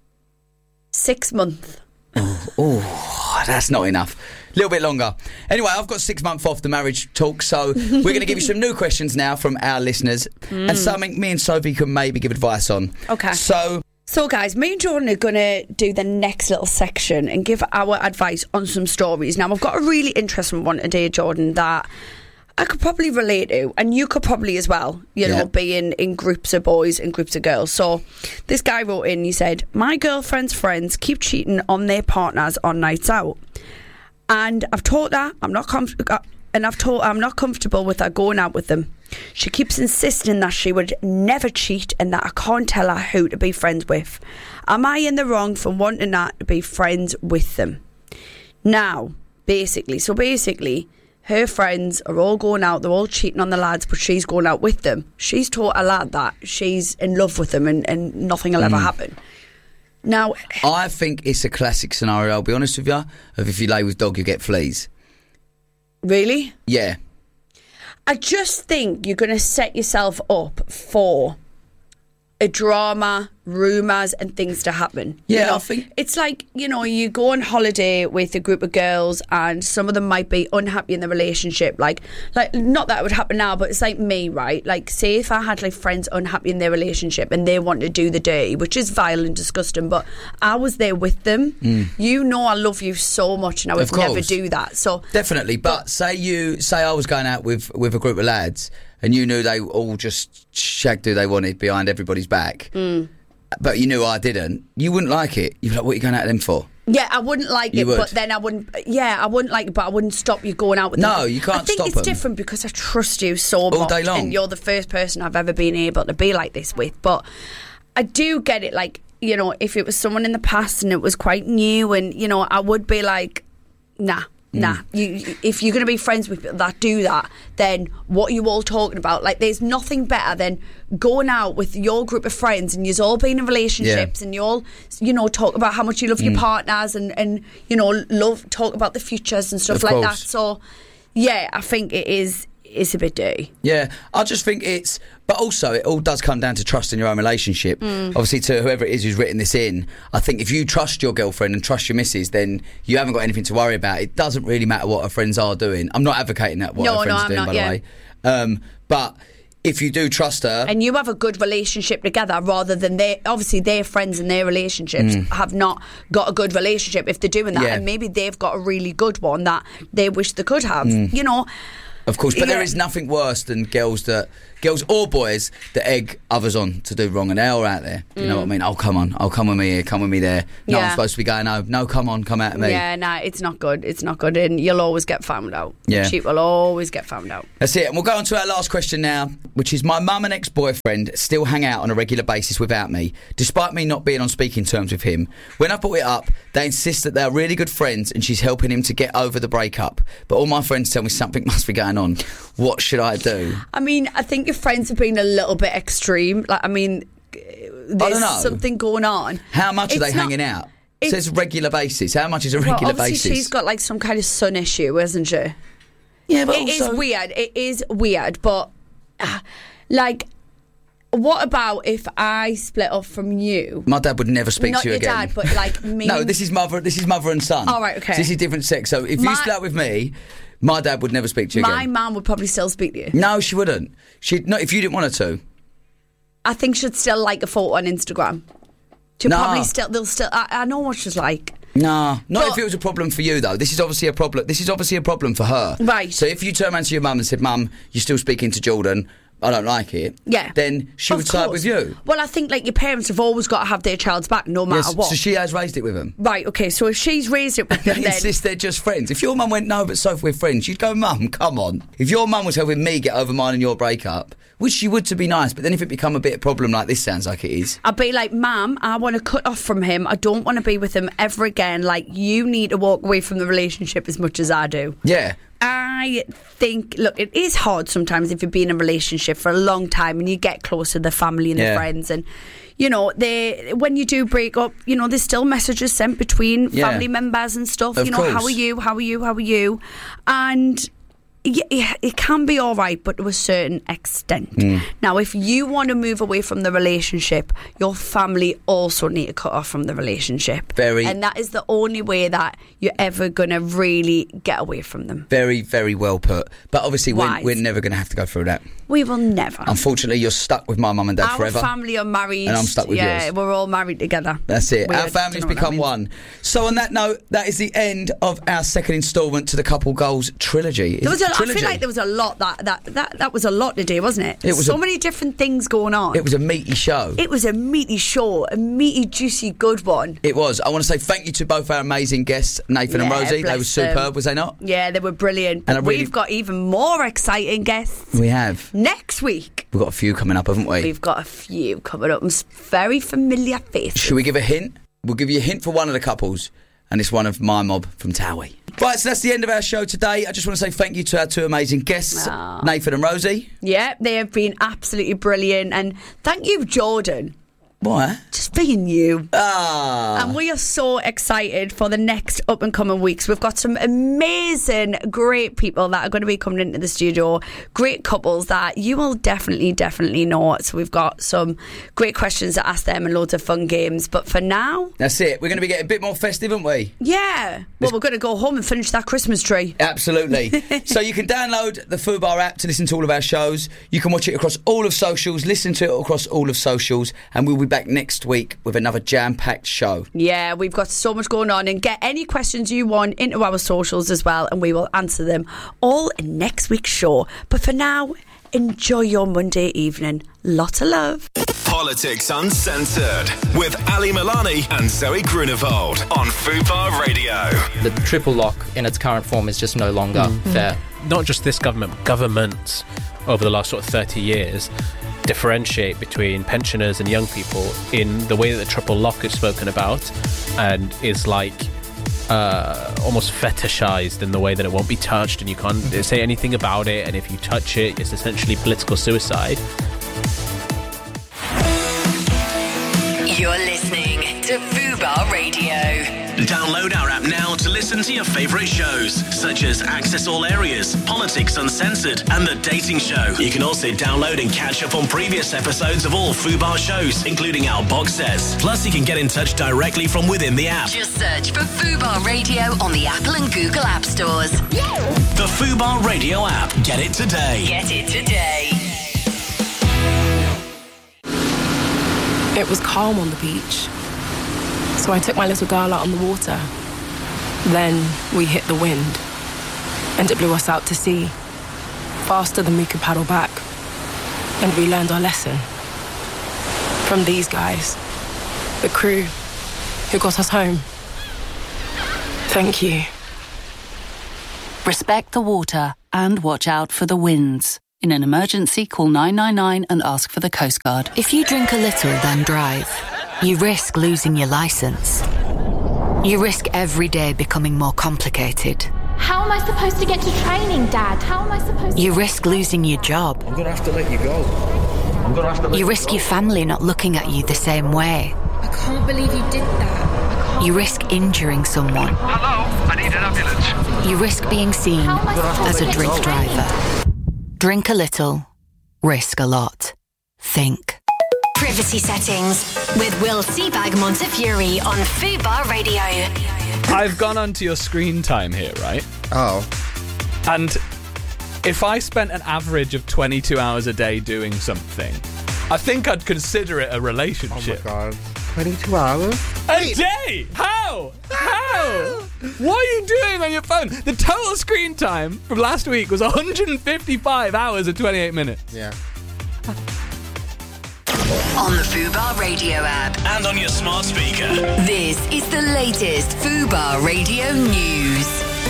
Six months. Oh, that's not enough. A little bit longer. Anyway, I've got six months off the marriage talk, so we're going to give you some new questions now from our listeners Mm. and something me and Sophie can maybe give advice on. Okay. So, So, guys, me and Jordan are going to do the next little section and give our advice on some stories. Now, I've got a really interesting one today, Jordan, that I could probably relate to, and you could probably as well, you Yeah. know, being in groups of boys and groups of girls. So, this guy wrote in, he said, my girlfriend's friends keep cheating on their partners on nights out. And I've told her I'm not comf- uh, and I've told her I'm not comfortable with her going out with them. She keeps insisting that she would never cheat and that I can't tell her who to be friends with. Am I in the wrong for wanting her to be friends with them? Now, basically, so basically, her friends are all going out, they're all cheating on the lads, but she's going out with them. She's taught a lad that she's in love with them and, and nothing will ever Mm. happen. Now, I think it's a classic scenario, I'll be honest with you, of if you lay with dog, you get fleas. really? Yeah. I just think you're going to set yourself up for a drama, rumours and things to happen. Yeah, you know? I think- It's like, you know, you go on holiday with a group of girls and some of them might be unhappy in the relationship. Like, like not that it would happen now, but it's like me, right? Like, say if I had like friends unhappy in their relationship and they want to do the dirty, which is vile and disgusting, but I was there with them. Mm. You know I love you so much and I would Of course. never do that. So Definitely, but, say you say I was going out with, with a group of lads and you knew they all just shagged who they wanted behind everybody's back, Mm. but you knew I didn't, you wouldn't like it. You'd be like, what are you going out with them for? Yeah, I wouldn't like You it, would. but then I wouldn't. Yeah, I wouldn't like it, but I wouldn't stop you going out with them. No, you can't I think stop it's them. different because I trust you so All much, day long. and you're the first person I've ever been able to be like this with. But I do get it. Like, you know, if it was someone in the past and it was quite new, and you know, I would be like, nah. Nah, you, if you're going to be friends with people that do that, then what are you all talking about? Like, there's nothing better than going out with your group of friends and you're all being in relationships Yeah. and you all, you know, talk about how much you love your Mm. partners and, and, you know, love, talk about the futures and stuff Of like that. course. So, yeah, I think it is, it's a bit dirty. Yeah, I just think it's... But also, it all does come down to trust in your own relationship. Mm. Obviously, to whoever it is who's written this in, I think if you trust your girlfriend and trust your missus, then you haven't got anything to worry about. It doesn't really matter what her friends are doing. I'm not advocating that, what No, her friends no, are I'm doing, not, by yeah. the way. Um, but if you do trust her... And you have a good relationship together rather than they, obviously their friends and their relationships Mm. have not got a good relationship if they're doing that. Yeah. And maybe they've got a really good one that they wish they could have, Mm. you know. Of course, but Yeah. there is nothing worse than girls that girls or boys that egg others on to do wrong, and they're all out there. You know Mm. what I mean? Oh, come on, oh, come with me here, come with me there. No, Yeah. I'm supposed to be going home. No, come on, come out of me. Yeah, nah, it's not good. It's not good, and you'll always get found out. Yeah. Cheat will always get found out. That's it. And we'll go on to our last question now, which is: my mum and ex-boyfriend still hang out on a regular basis without me, despite me not being on speaking terms with him. When I brought it up, they insist that they're really good friends and she's helping him to get over the breakup. But all my friends tell me something must be going on. What should I do? I mean, I think your friends have been a little bit extreme. Like, I mean, there's don't know. something going on. How much are It's they not- hanging out? It it's- says regular basis. How much is a Well, regular obviously basis? she's got like some kind of son issue, isn't she? Yeah, but It is also- weird. It is weird, but uh, like, what about if I split off from you? My dad would never speak Not to you your again. dad, but like me. No, this is mother. This is mother and son. Oh, right, okay. So this is different sex. So if My- you split up with me, my dad would never speak to you My again. mum would probably still speak to you. No, she wouldn't. She'd not if you didn't want her to. I think she'd still like a photo on Instagram. She'll Nah. probably still. They'll still. I, I know what she's like. Nah, not But- if it was a problem for you though. This is obviously a problem. This is obviously a problem for her. Right. So if you turn around to your mum and said, "Mum, you're still speaking to Jordan. I don't like it." Yeah. Then she Of would side course. with you. Well, I think like your parents have always got to have their child's back, no matter Yes, what. So she has raised it with him. Right. Okay. So if she's raised it with They them, then insist they're just friends. If your mum went, "No, but Sophie, we're friends," you'd go, "Mum, come on." If your mum was helping me get over mine and your breakup, which she would to be nice, but then if it become a bit of a problem like this sounds like it is. I'd be like, Mum, I want to cut off from him. I don't want to be with him ever again. Like, you need to walk away from the relationship as much as I do. Yeah. I think, look, it is hard sometimes if you've been in a relationship for a long time and you get close to the family and Yeah. the friends, and you know, they when you do break up, you know, there's still messages sent between Yeah. family members and stuff. Of you know, how course. are you? How are you? How are you? And yeah, yeah, it can be all right, but to a certain extent. Mm. Now, if you want to move away from the relationship, your family also need to cut off from the relationship. Very- and that is the only way that you're ever going to really get away from them. Very, very well put. But obviously, we're, Wise. we're never going to have to go through that. We will never. Unfortunately, you're stuck with my mum and dad Our forever. family are married. And I'm stuck with yeah, yours. we're all married together. That's it. Weird. Our families Don't know what that become means. one. So on that note, that is the end of our second instalment to the Couple Goals trilogy. Is There was it a, I trilogy? feel like there was a lot that that that, that was a lot today, wasn't it? It was so a- many different things going on. It was a meaty show. It was a meaty show, a meaty, juicy, good one. It was. I want to say thank you to both our amazing guests, Nathan and Yeah, Rosie. They bless were superb, them. was they not? Yeah, they were brilliant. And I really- We've got even more exciting guests We have. next week. We've got a few coming up, haven't we? We've got a few coming up. Some very familiar faces. Should we give a hint? We'll give you a hint for one of the couples, and it's one of my mob from Towie. Right, so that's the end of our show today. I just want to say thank you to our two amazing guests, Aw. Nathan and Rosie. Yeah, they have been absolutely brilliant. And thank you, Jordan. Why? Just being you. Ah. And we are so excited for the next up and coming weeks. We've got some amazing, great people that are going to be coming into the studio. Great couples that you will definitely, definitely know. So we've got some great questions to ask them and loads of fun games. But for now, That's it. We're going to be getting a bit more festive, aren't we? yeah. Well, we're going to go home and finish that Christmas tree. Absolutely. So you can download the Fubar app to listen to all of our shows. You can watch it across all of socials, listen to it across all of socials, and we'll be back next week with another jam-packed show. Yeah, we've got so much going on, and get any questions you want into our socials as well, and we will answer them all in next week's show. But for now, enjoy your Monday evening. Lots of love. Politics Uncensored with Ali Milani and Zoe Grunewald on Fubar Radio. The triple lock in its current form is just no longer Mm. fair. Not just this government, but governments over the last sort of thirty years differentiate between pensioners and young people in the way that the triple lock is spoken about, and is like uh, almost fetishized in the way that it won't be touched and you can't say anything about it, and if you touch it, it's essentially political suicide. You're listening to Fubar Radio. Download our app now to listen to your favourite shows, such as Access All Areas, Politics Uncensored, and The Dating Show. You can also download and catch up on previous episodes of all Fubar shows, including our box sets. Plus, you can get in touch directly from within the app. Just search for Fubar Radio on the Apple and Google App Stores. The Fubar Radio app. Get it today. Get it today. It was calm on the beach, so I took my little girl out on the water. Then we hit the wind, and it blew us out to sea, faster than we could paddle back. And we learned our lesson from these guys, the crew who got us home. Thank you. Respect the water and watch out for the winds. In an emergency, call nine nine nine and ask for the Coast Guard. If you drink a little, then drive, you risk losing your licence. You risk every day becoming more complicated. How am I supposed to get to training, Dad? How am I supposed to... You risk losing your job. I'm going to have to let you go. I'm going to have to let You you risk go. your family not looking at you the same way. I can't believe you did that. You risk injuring someone. Hello, I need an ambulance. You risk being seen as a drink driver. Drink a little, risk a lot. Think. Privacy settings with Will Seabag Montefiore on Fubar Radio. I've gone onto your screen time here, right? Oh. And if I spent an average of twenty-two hours a day doing something, I think I'd consider it a relationship. Oh my god. twenty-two hours? A day? How? How? What are you doing on your phone? The total screen time from last week was one hundred fifty-five hours and twenty-eight minutes. Yeah. On the Fubar Radio app. And on your smart speaker. This is the latest Fubar Radio news.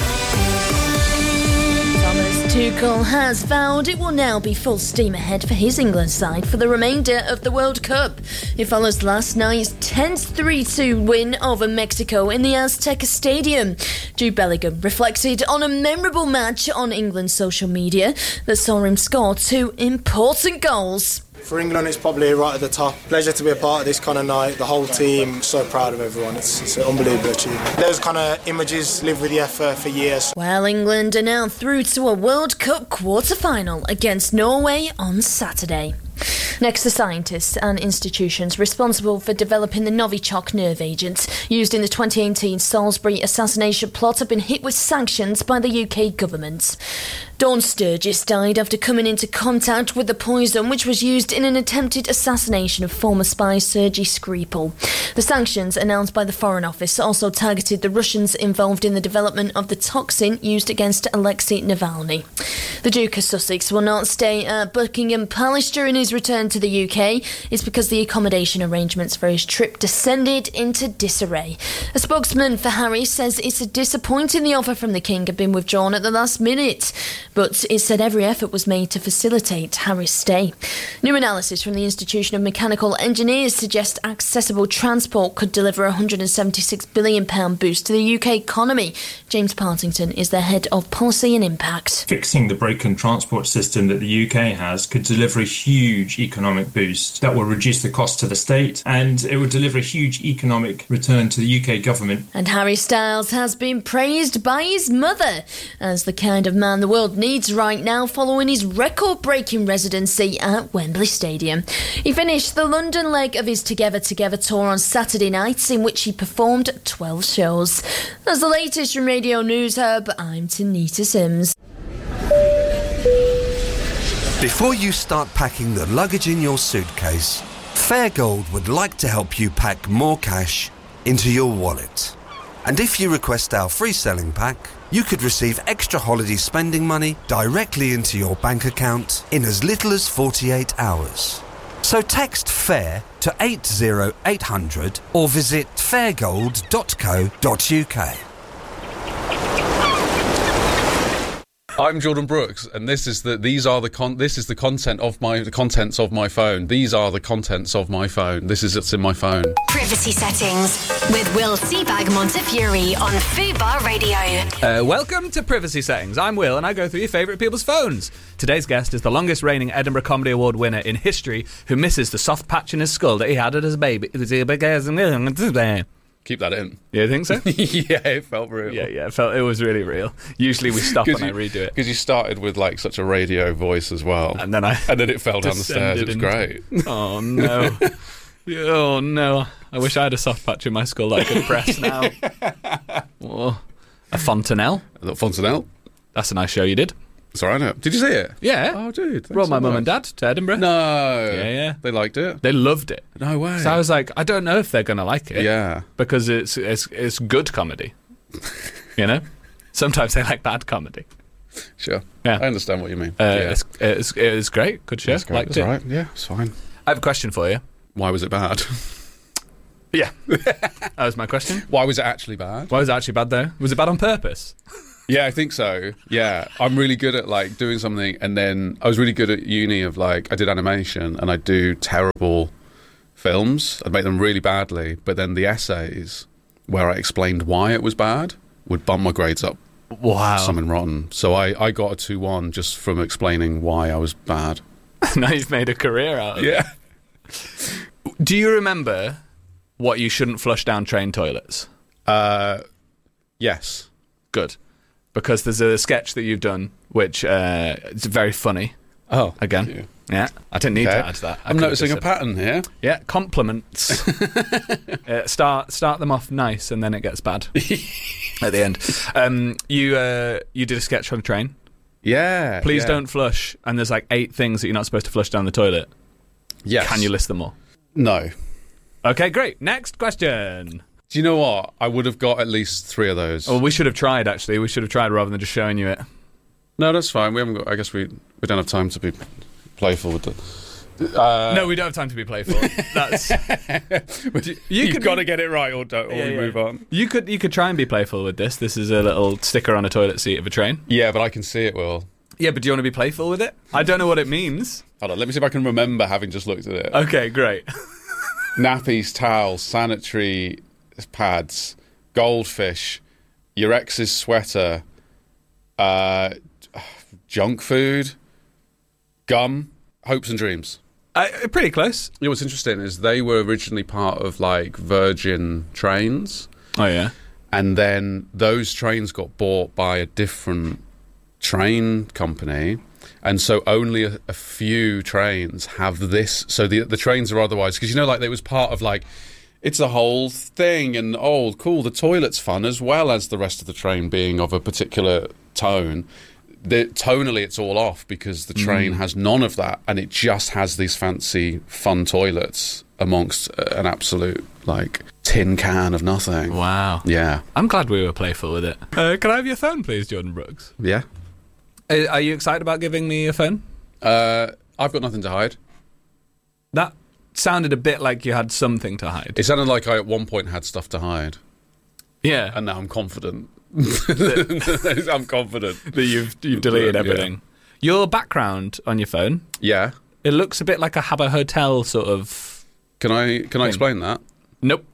Thomas Tuchel has vowed it will now be full steam ahead for his England side for the remainder of the World Cup. It follows last night's tense three two win over Mexico in the Azteca Stadium. Jude Bellingham reflected on a memorable match on England's social media that saw him score two important goals. For England, it's probably right at the top. Pleasure to be a part of this kind of night. The whole team, so proud of everyone. It's, it's an unbelievable achievement. Those kind of images live with you for, for years. Well, England are now through to a World Cup quarter-final against Norway on Saturday. Next, the scientists and institutions responsible for developing the Novichok nerve agent used in the twenty eighteen Salisbury assassination plot have been hit with sanctions by the U K government. Dawn Sturgis died after coming into contact with the poison which was used in an attempted assassination of former spy Sergei Skripal. The sanctions announced by the Foreign Office also targeted the Russians involved in the development of the toxin used against Alexei Navalny. The Duke of Sussex will not stay at Buckingham Palace during his return to the U K. It's because the accommodation arrangements for his trip descended into disarray. A spokesman for Harry says it's disappointing the offer from the King had been withdrawn at the last minute, but it said every effort was made to facilitate Harry's stay. New analysis from the Institution of Mechanical Engineers suggests accessible transport could deliver a one hundred seventy-six billion pounds boost to the U K economy. James Partington is the head of policy and impact. Fixing the broken transport system that the U K has could deliver a huge economic boost that will reduce the cost to the state, and it will deliver a huge economic return to the U K government. And Harry Styles has been praised by his mother as the kind of man the world needs right now following his record-breaking residency at Wembley Stadium. He finished the London leg of his Together Together tour on Saturday night, in which he performed twelve shows. That's the latest from Radio News Hub. I'm Tanita Sims. Before you start packing the luggage in your suitcase, Fairgold would like to help you pack more cash into your wallet. And if you request our free selling pack, you could receive extra holiday spending money directly into your bank account in as little as forty-eight hours. So text FAIR to eight zero eight hundred or visit fairgold dot co dot uk. I'm Jordan Brooks, and this is the these are the con this is the content of my the contents of my phone. These are the contents of my phone. This is what's in my phone. Privacy Settings with Will Seabag Montefiore on Fubar Radio. Uh, welcome to Privacy Settings. I'm Will, and I go through your favourite people's phones. Today's guest is the longest reigning Edinburgh Comedy Award winner in history, who misses the soft patch in his skull that he had as a baby. Keep that in. You think so? Yeah, it felt real. Yeah, yeah, it felt it was really real. Usually we stop and you, I redo it because you started with like such a radio voice as well, and then I and then it fell down the stairs. It was into, great. Oh no! Oh no! I wish I had a soft patch in my skull that I could press now. Oh, a fontanelle. A little fontanelle. That's a nice show you did. It's all right. No. Did you see it? Yeah. Oh, dude. Brought my so mum much. and dad to Edinburgh. No. Yeah, yeah. They liked it. They loved it. No way. So I was like, I don't know if they're going to like it. Yeah. Because it's it's it's good comedy. You know? Sometimes they like bad comedy. Sure. Yeah. I understand what you mean. Uh, yeah. it's, it's, it was great. Good show. It's great. Liked It's it. all right. Yeah, it's fine. I have a question for you. Why was it bad? Yeah. That was my question. Why was it actually bad? Why was it actually bad, though? Was it bad on purpose? Yeah, I think so. Yeah, I'm really good at like doing something, and then I was really good at uni of like I did animation, and I do terrible films. I'd make them really badly, but then the essays where I explained why it was bad would bump my grades up. Wow, something rotten. So I I got a two one just from explaining why I was bad. Now you've made a career out of it. Yeah. Do you remember what you shouldn't flush down train toilets? Uh, yes. Good. Because there's a sketch that you've done which uh, is very funny. Oh, again. thank you. Yeah, I didn't need Okay. to add that. I I'm could've noticing just a said- pattern here. Yeah, compliments. uh, start start them off nice, and then it gets bad at the end. Um, you uh, you did a sketch on a train. Yeah. Please yeah. don't flush. And there's like eight things that you're not supposed to flush down the toilet. Yes. Can you list them all? No. Okay, great. Next question. Do you know what? I would have got at least three of those. Well, we should have tried, actually. We should have tried rather than just showing you it. No, that's fine. We haven't got. I guess we we don't have time to be playful with the. Uh, no, we don't have time to be playful. That's. you, you you've could got be- to get it right, or don't, or Yeah, we yeah. move on. You could you could try and be playful with this. This is a little sticker on a toilet seat of a train. Yeah, but I can see it. Will. Yeah, but do you want to be playful with it? I don't know what it means. Hold on. Let me see if I can remember having just looked at it. Okay, great. Nappies, towels, sanitary pads, goldfish, your ex's sweater, uh, junk food, gum, hopes and dreams. Uh, pretty close. You know what's interesting is they were originally part of like Virgin trains. Oh yeah. And then those trains got bought by a different train company. And so only a, a few trains have this. So the the trains are otherwise, because you know, like it was part of like, it's a whole thing, and oh, cool, the toilet's fun as well as the rest of the train being of a particular tone. The, tonally, it's all off because the train Mm. has none of that, and it just has these fancy, fun toilets amongst uh, an absolute like tin can of nothing. Wow. Yeah. I'm glad we were playful with it. Uh, can I have your phone, please, Jordan Brooks? Yeah. Uh, are you excited about giving me your phone? Uh, I've got nothing to hide. That sounded a bit like you had something to hide. It sounded like I at one point had stuff to hide. Yeah. And now I'm confident. I'm confident that you've you've deleted Yeah. everything. Your background on your phone, Yeah. it looks a bit like a Habbo Hotel sort of. Can I can I Thing. explain that? Nope.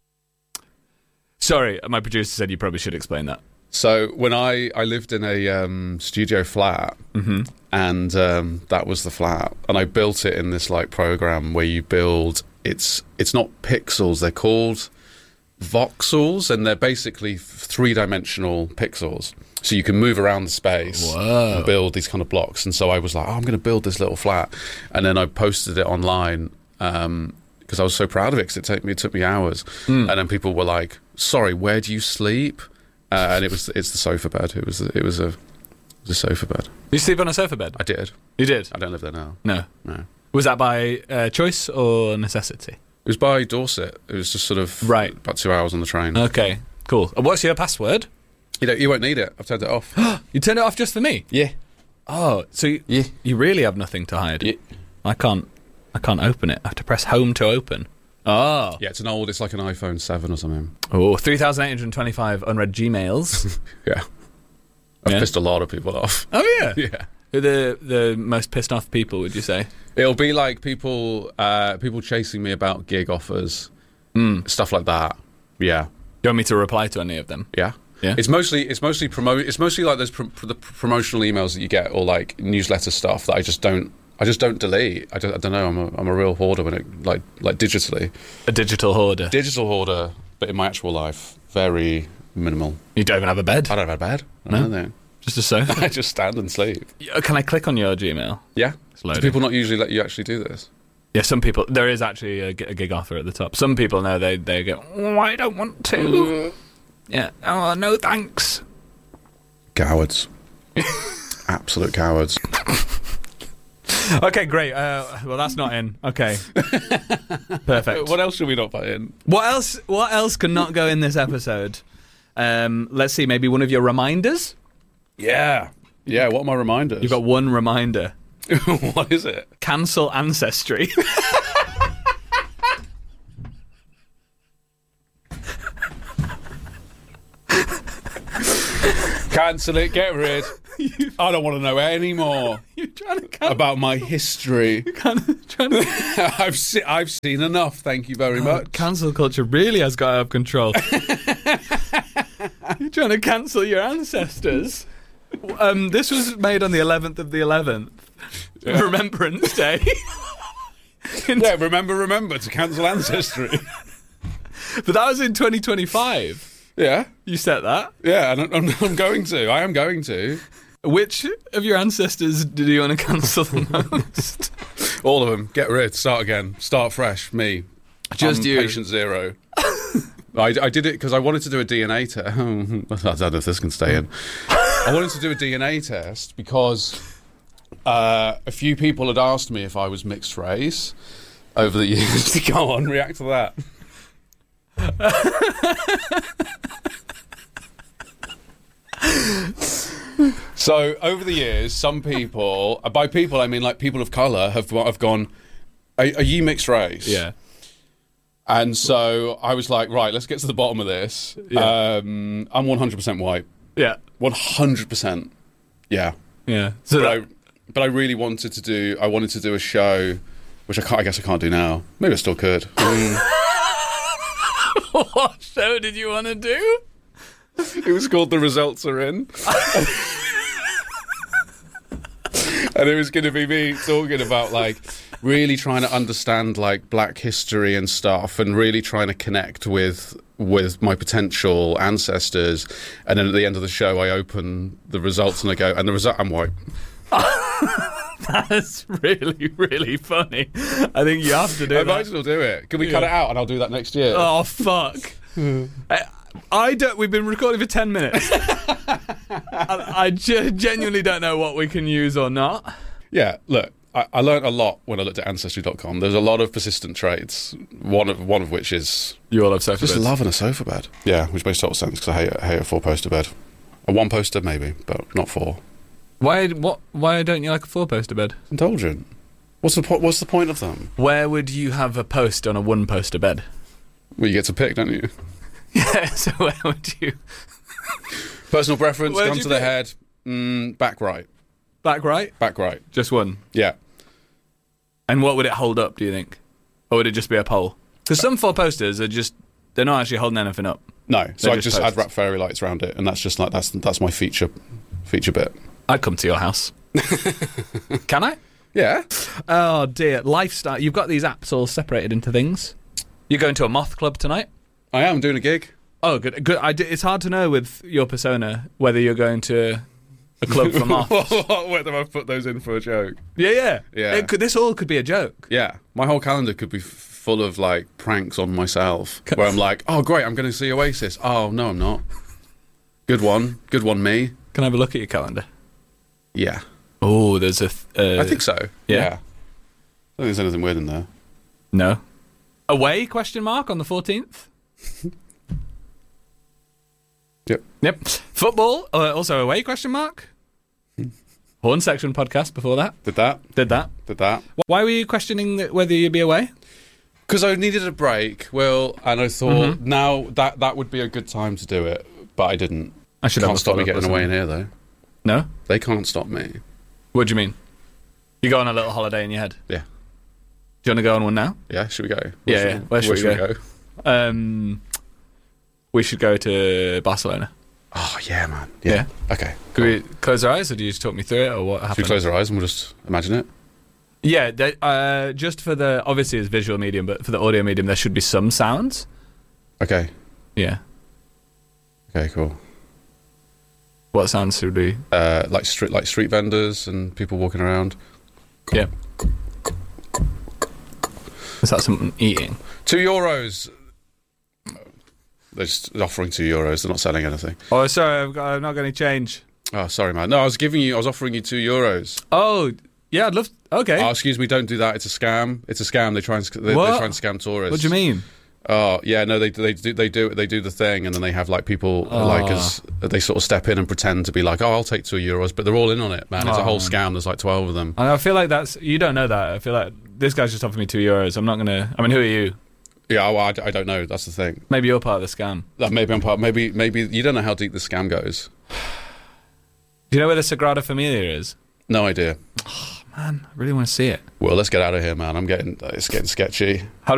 Sorry, my producer said you probably should explain that. So when I, I lived in a um, studio flat, Mhm. and um, that was the flat, and I built it in this like program where you build. It's it's not pixels; they're called voxels, and they're basically three dimensional pixels. So you can move around the space Whoa. and build these kind of blocks. And so I was like, oh, I'm going to build this little flat, and then I posted it online. Um, because I was so proud of it, because it took me it took me hours, Mm. and then people were like, "Sorry, where do you sleep?" Uh, and it was it's the sofa bed. It was it was a it was a sofa bed. You sleep on a sofa bed? I did. You did? I don't live there now. No. No. Was that by uh, choice or necessity? It was by Dorset. It was just sort of Right. about two hours on the train. Okay, cool. And what's your password? You know, you won't need it. I've turned it off. You turned it off just for me? Yeah. Oh, so you, Yeah. you really have nothing to hide? Yeah. I can't. I can't open it. I have to press home to open. Oh. Yeah, it's an old. It's like an iPhone seven or something. Oh, three thousand eight hundred twenty-five unread Gmails. Yeah. I've Yeah. pissed a lot of people off. Oh yeah, Yeah. Who are the the most pissed off people? Would you say? It'll be like people uh, people chasing me about gig offers, stuff like that. Yeah. You want me to reply to any of them? Yeah. Yeah. It's mostly it's mostly promote. It's mostly like those pr- the promotional emails that you get, or like newsletter stuff that I just don't. I just don't delete. I, just, I don't know. I'm a I'm a real hoarder when it like like digitally. A digital hoarder. Digital hoarder, but in my actual life, very minimal. You don't even have a bed. I don't have a bed. I No? don't know. Just a sofa. I just stand and sleep. Yeah, Can I click on your Gmail? Yeah. It's Do loading. people not usually let you actually do this? Yeah, some people. There is actually a, gi- a gig offer at the top. Some people know they they go. Oh, I don't want to. Yeah. Oh no, thanks. Cowards. Absolute cowards. Okay, great. Uh, well, that's not in. Okay. Perfect. What else should we not put in? What else? What else can not go in this episode? Um, let's see. Maybe one of your reminders. Yeah. Yeah. What are my reminders? You've got one reminder. What is it? Cancel Ancestry. Cancel it. Get rid. I don't want to know any more You're trying to cancel. about my history. Trying to... I've se- I've seen enough. Thank you very much. Cancel culture really has got out of control. You're trying to cancel your ancestors. Um, this was made on the eleventh of the eleventh, Yeah. Remembrance Day. Yeah. Remember, remember to cancel ancestry. But that was in twenty twenty-five. Yeah. You set that. Yeah. And I'm, I'm going to. I am going to. Which of your ancestors did you want to cancel the most? All of them. Get rid. Start again. Start fresh. Me. Just I'm you. Patient zero. I, I did it because I wanted to do a D N A test. I don't know if this can stay in. I wanted to do a D N A test because uh, a few people had asked me if I was mixed race over the years. Go on, react to that. So over the years, some people, by people I mean like people of colour, have have gone, are, are you mixed race? Yeah. And so I was like, right, let's get to the bottom of this. Yeah. Um, I'm one hundred percent white. Yeah. one hundred percent. Yeah. Yeah. So but, that, I, but I really wanted to do, I wanted to do a show, which I, can't, I guess I can't do now. Maybe I still could. Mm. what show did you want to do? It was called The Results Are In. And it was going to be me talking about, like, really trying to understand, like, black history and stuff, and really trying to connect with with my potential ancestors. And then at the end of the show, I open the results and I go, and the result, I'm white. That's really, really funny. I think you have to do I that. might as well do it. Can we cut Yeah. it out and I'll do that next year? Oh, fuck. I, I don't. We've been recording for ten minutes. I, I ge- genuinely don't know what we can use or not. Yeah, look, I, I learned a lot when I looked at Ancestry dot com. There's a lot of persistent traits, one of one of which is... You all have sofa just beds. loving a sofa bed. Yeah, which makes total sense, because I hate, I hate a four-poster bed. A one-poster, maybe, but not four. Why? What? Why don't you like a four-poster bed? Indulgent. What's the, po- what's the point of them? Where would you have a post on a one-poster bed? Well, you get to pick, don't you? Yeah, so where would you... Personal preference, Where'd gun you to the pick? head, mm, back right. Back right? Back right. Just one? Yeah. And what would it hold up, do you think? Or would it just be a pole? Because some four-posters are just... They're not actually holding anything up. No, so They're I just just add posts. wrap fairy lights around it, and that's just like, that's that's my feature feature bit. I'd come to your house. Can I? Yeah. Oh, dear. Lifestyle. You've got these apps all separated into things. You're going to a moth club tonight? I am doing a gig. Oh, good. Good. I d- it's hard to know with your persona whether you're going to a club for moths. Whether I've put those in for a joke. Yeah, yeah. Yeah. It could, this all could be a joke. Yeah, my whole calendar could be f- full of like pranks on myself, where I'm like, "Oh, great, I'm going to see Oasis." Oh, no, I'm not. Good one, good one, me. Can I have a look at your calendar? Yeah. Oh, there's a. Th- uh, I think so. Yeah. Yeah. I don't think there's anything weird in there. No. Away? Question mark on the fourteenth. Yep. Yep. Football. Uh, also away? Question mark. Horn Section podcast before that. Did that? Did that? Did that? Why were you questioning that whether you'd be away? Because I needed a break, Will, and I thought Mhm. now that that would be a good time to do it, but I didn't. I should have Can't a stop me follow-up getting or away in something. here though. No? They can't stop me. What do you mean? You go on a little holiday in your head? Yeah. Do you want to go on one now? Yeah, should we go? Where yeah, should, yeah. Where should, where we, should go? we go? Um, we should go to Barcelona. Oh, yeah, man. Yeah. yeah. Okay. Could we close our eyes, or do you just talk me through it, or what happened? Should we close our eyes and we'll just imagine it? Yeah, they, uh, just for the... Obviously, it's visual medium, but for the audio medium, there should be some sounds. Okay. Yeah. Okay, cool. What sounds should we... Uh, like, street, like street vendors and people walking around. Yeah. Is that something eating? Two euros. They're just offering two euros. They're not selling anything. Oh, sorry, I've, got, I've not got any change. Oh, sorry, man. No, I was giving you. I was offering you two euros. Oh, yeah, I'd love. Okay. Oh, excuse me. Don't do that. It's a scam. It's a scam. They try and they, they What? try and scam tourists. What do you mean? Oh, yeah. No, they they do they do they do the thing, and then they have like people Oh. like as they sort of step in and pretend to be like, oh, I'll take two euros, but they're all in on it, man. It's a Oh. whole scam. There's like twelve of them. I feel like that's... You don't know that. I feel like this guy's just offered me two euros. I'm not going to... I mean, who are you? Yeah, well, I, I don't know. That's the thing. Maybe you're part of the scam. That maybe I'm part. Maybe maybe you don't know how deep the scam goes. Do you know where the Sagrada Familia is? No idea. Man, I really want to see it. Well, let's get out of here, man. I'm getting. It's getting sketchy. How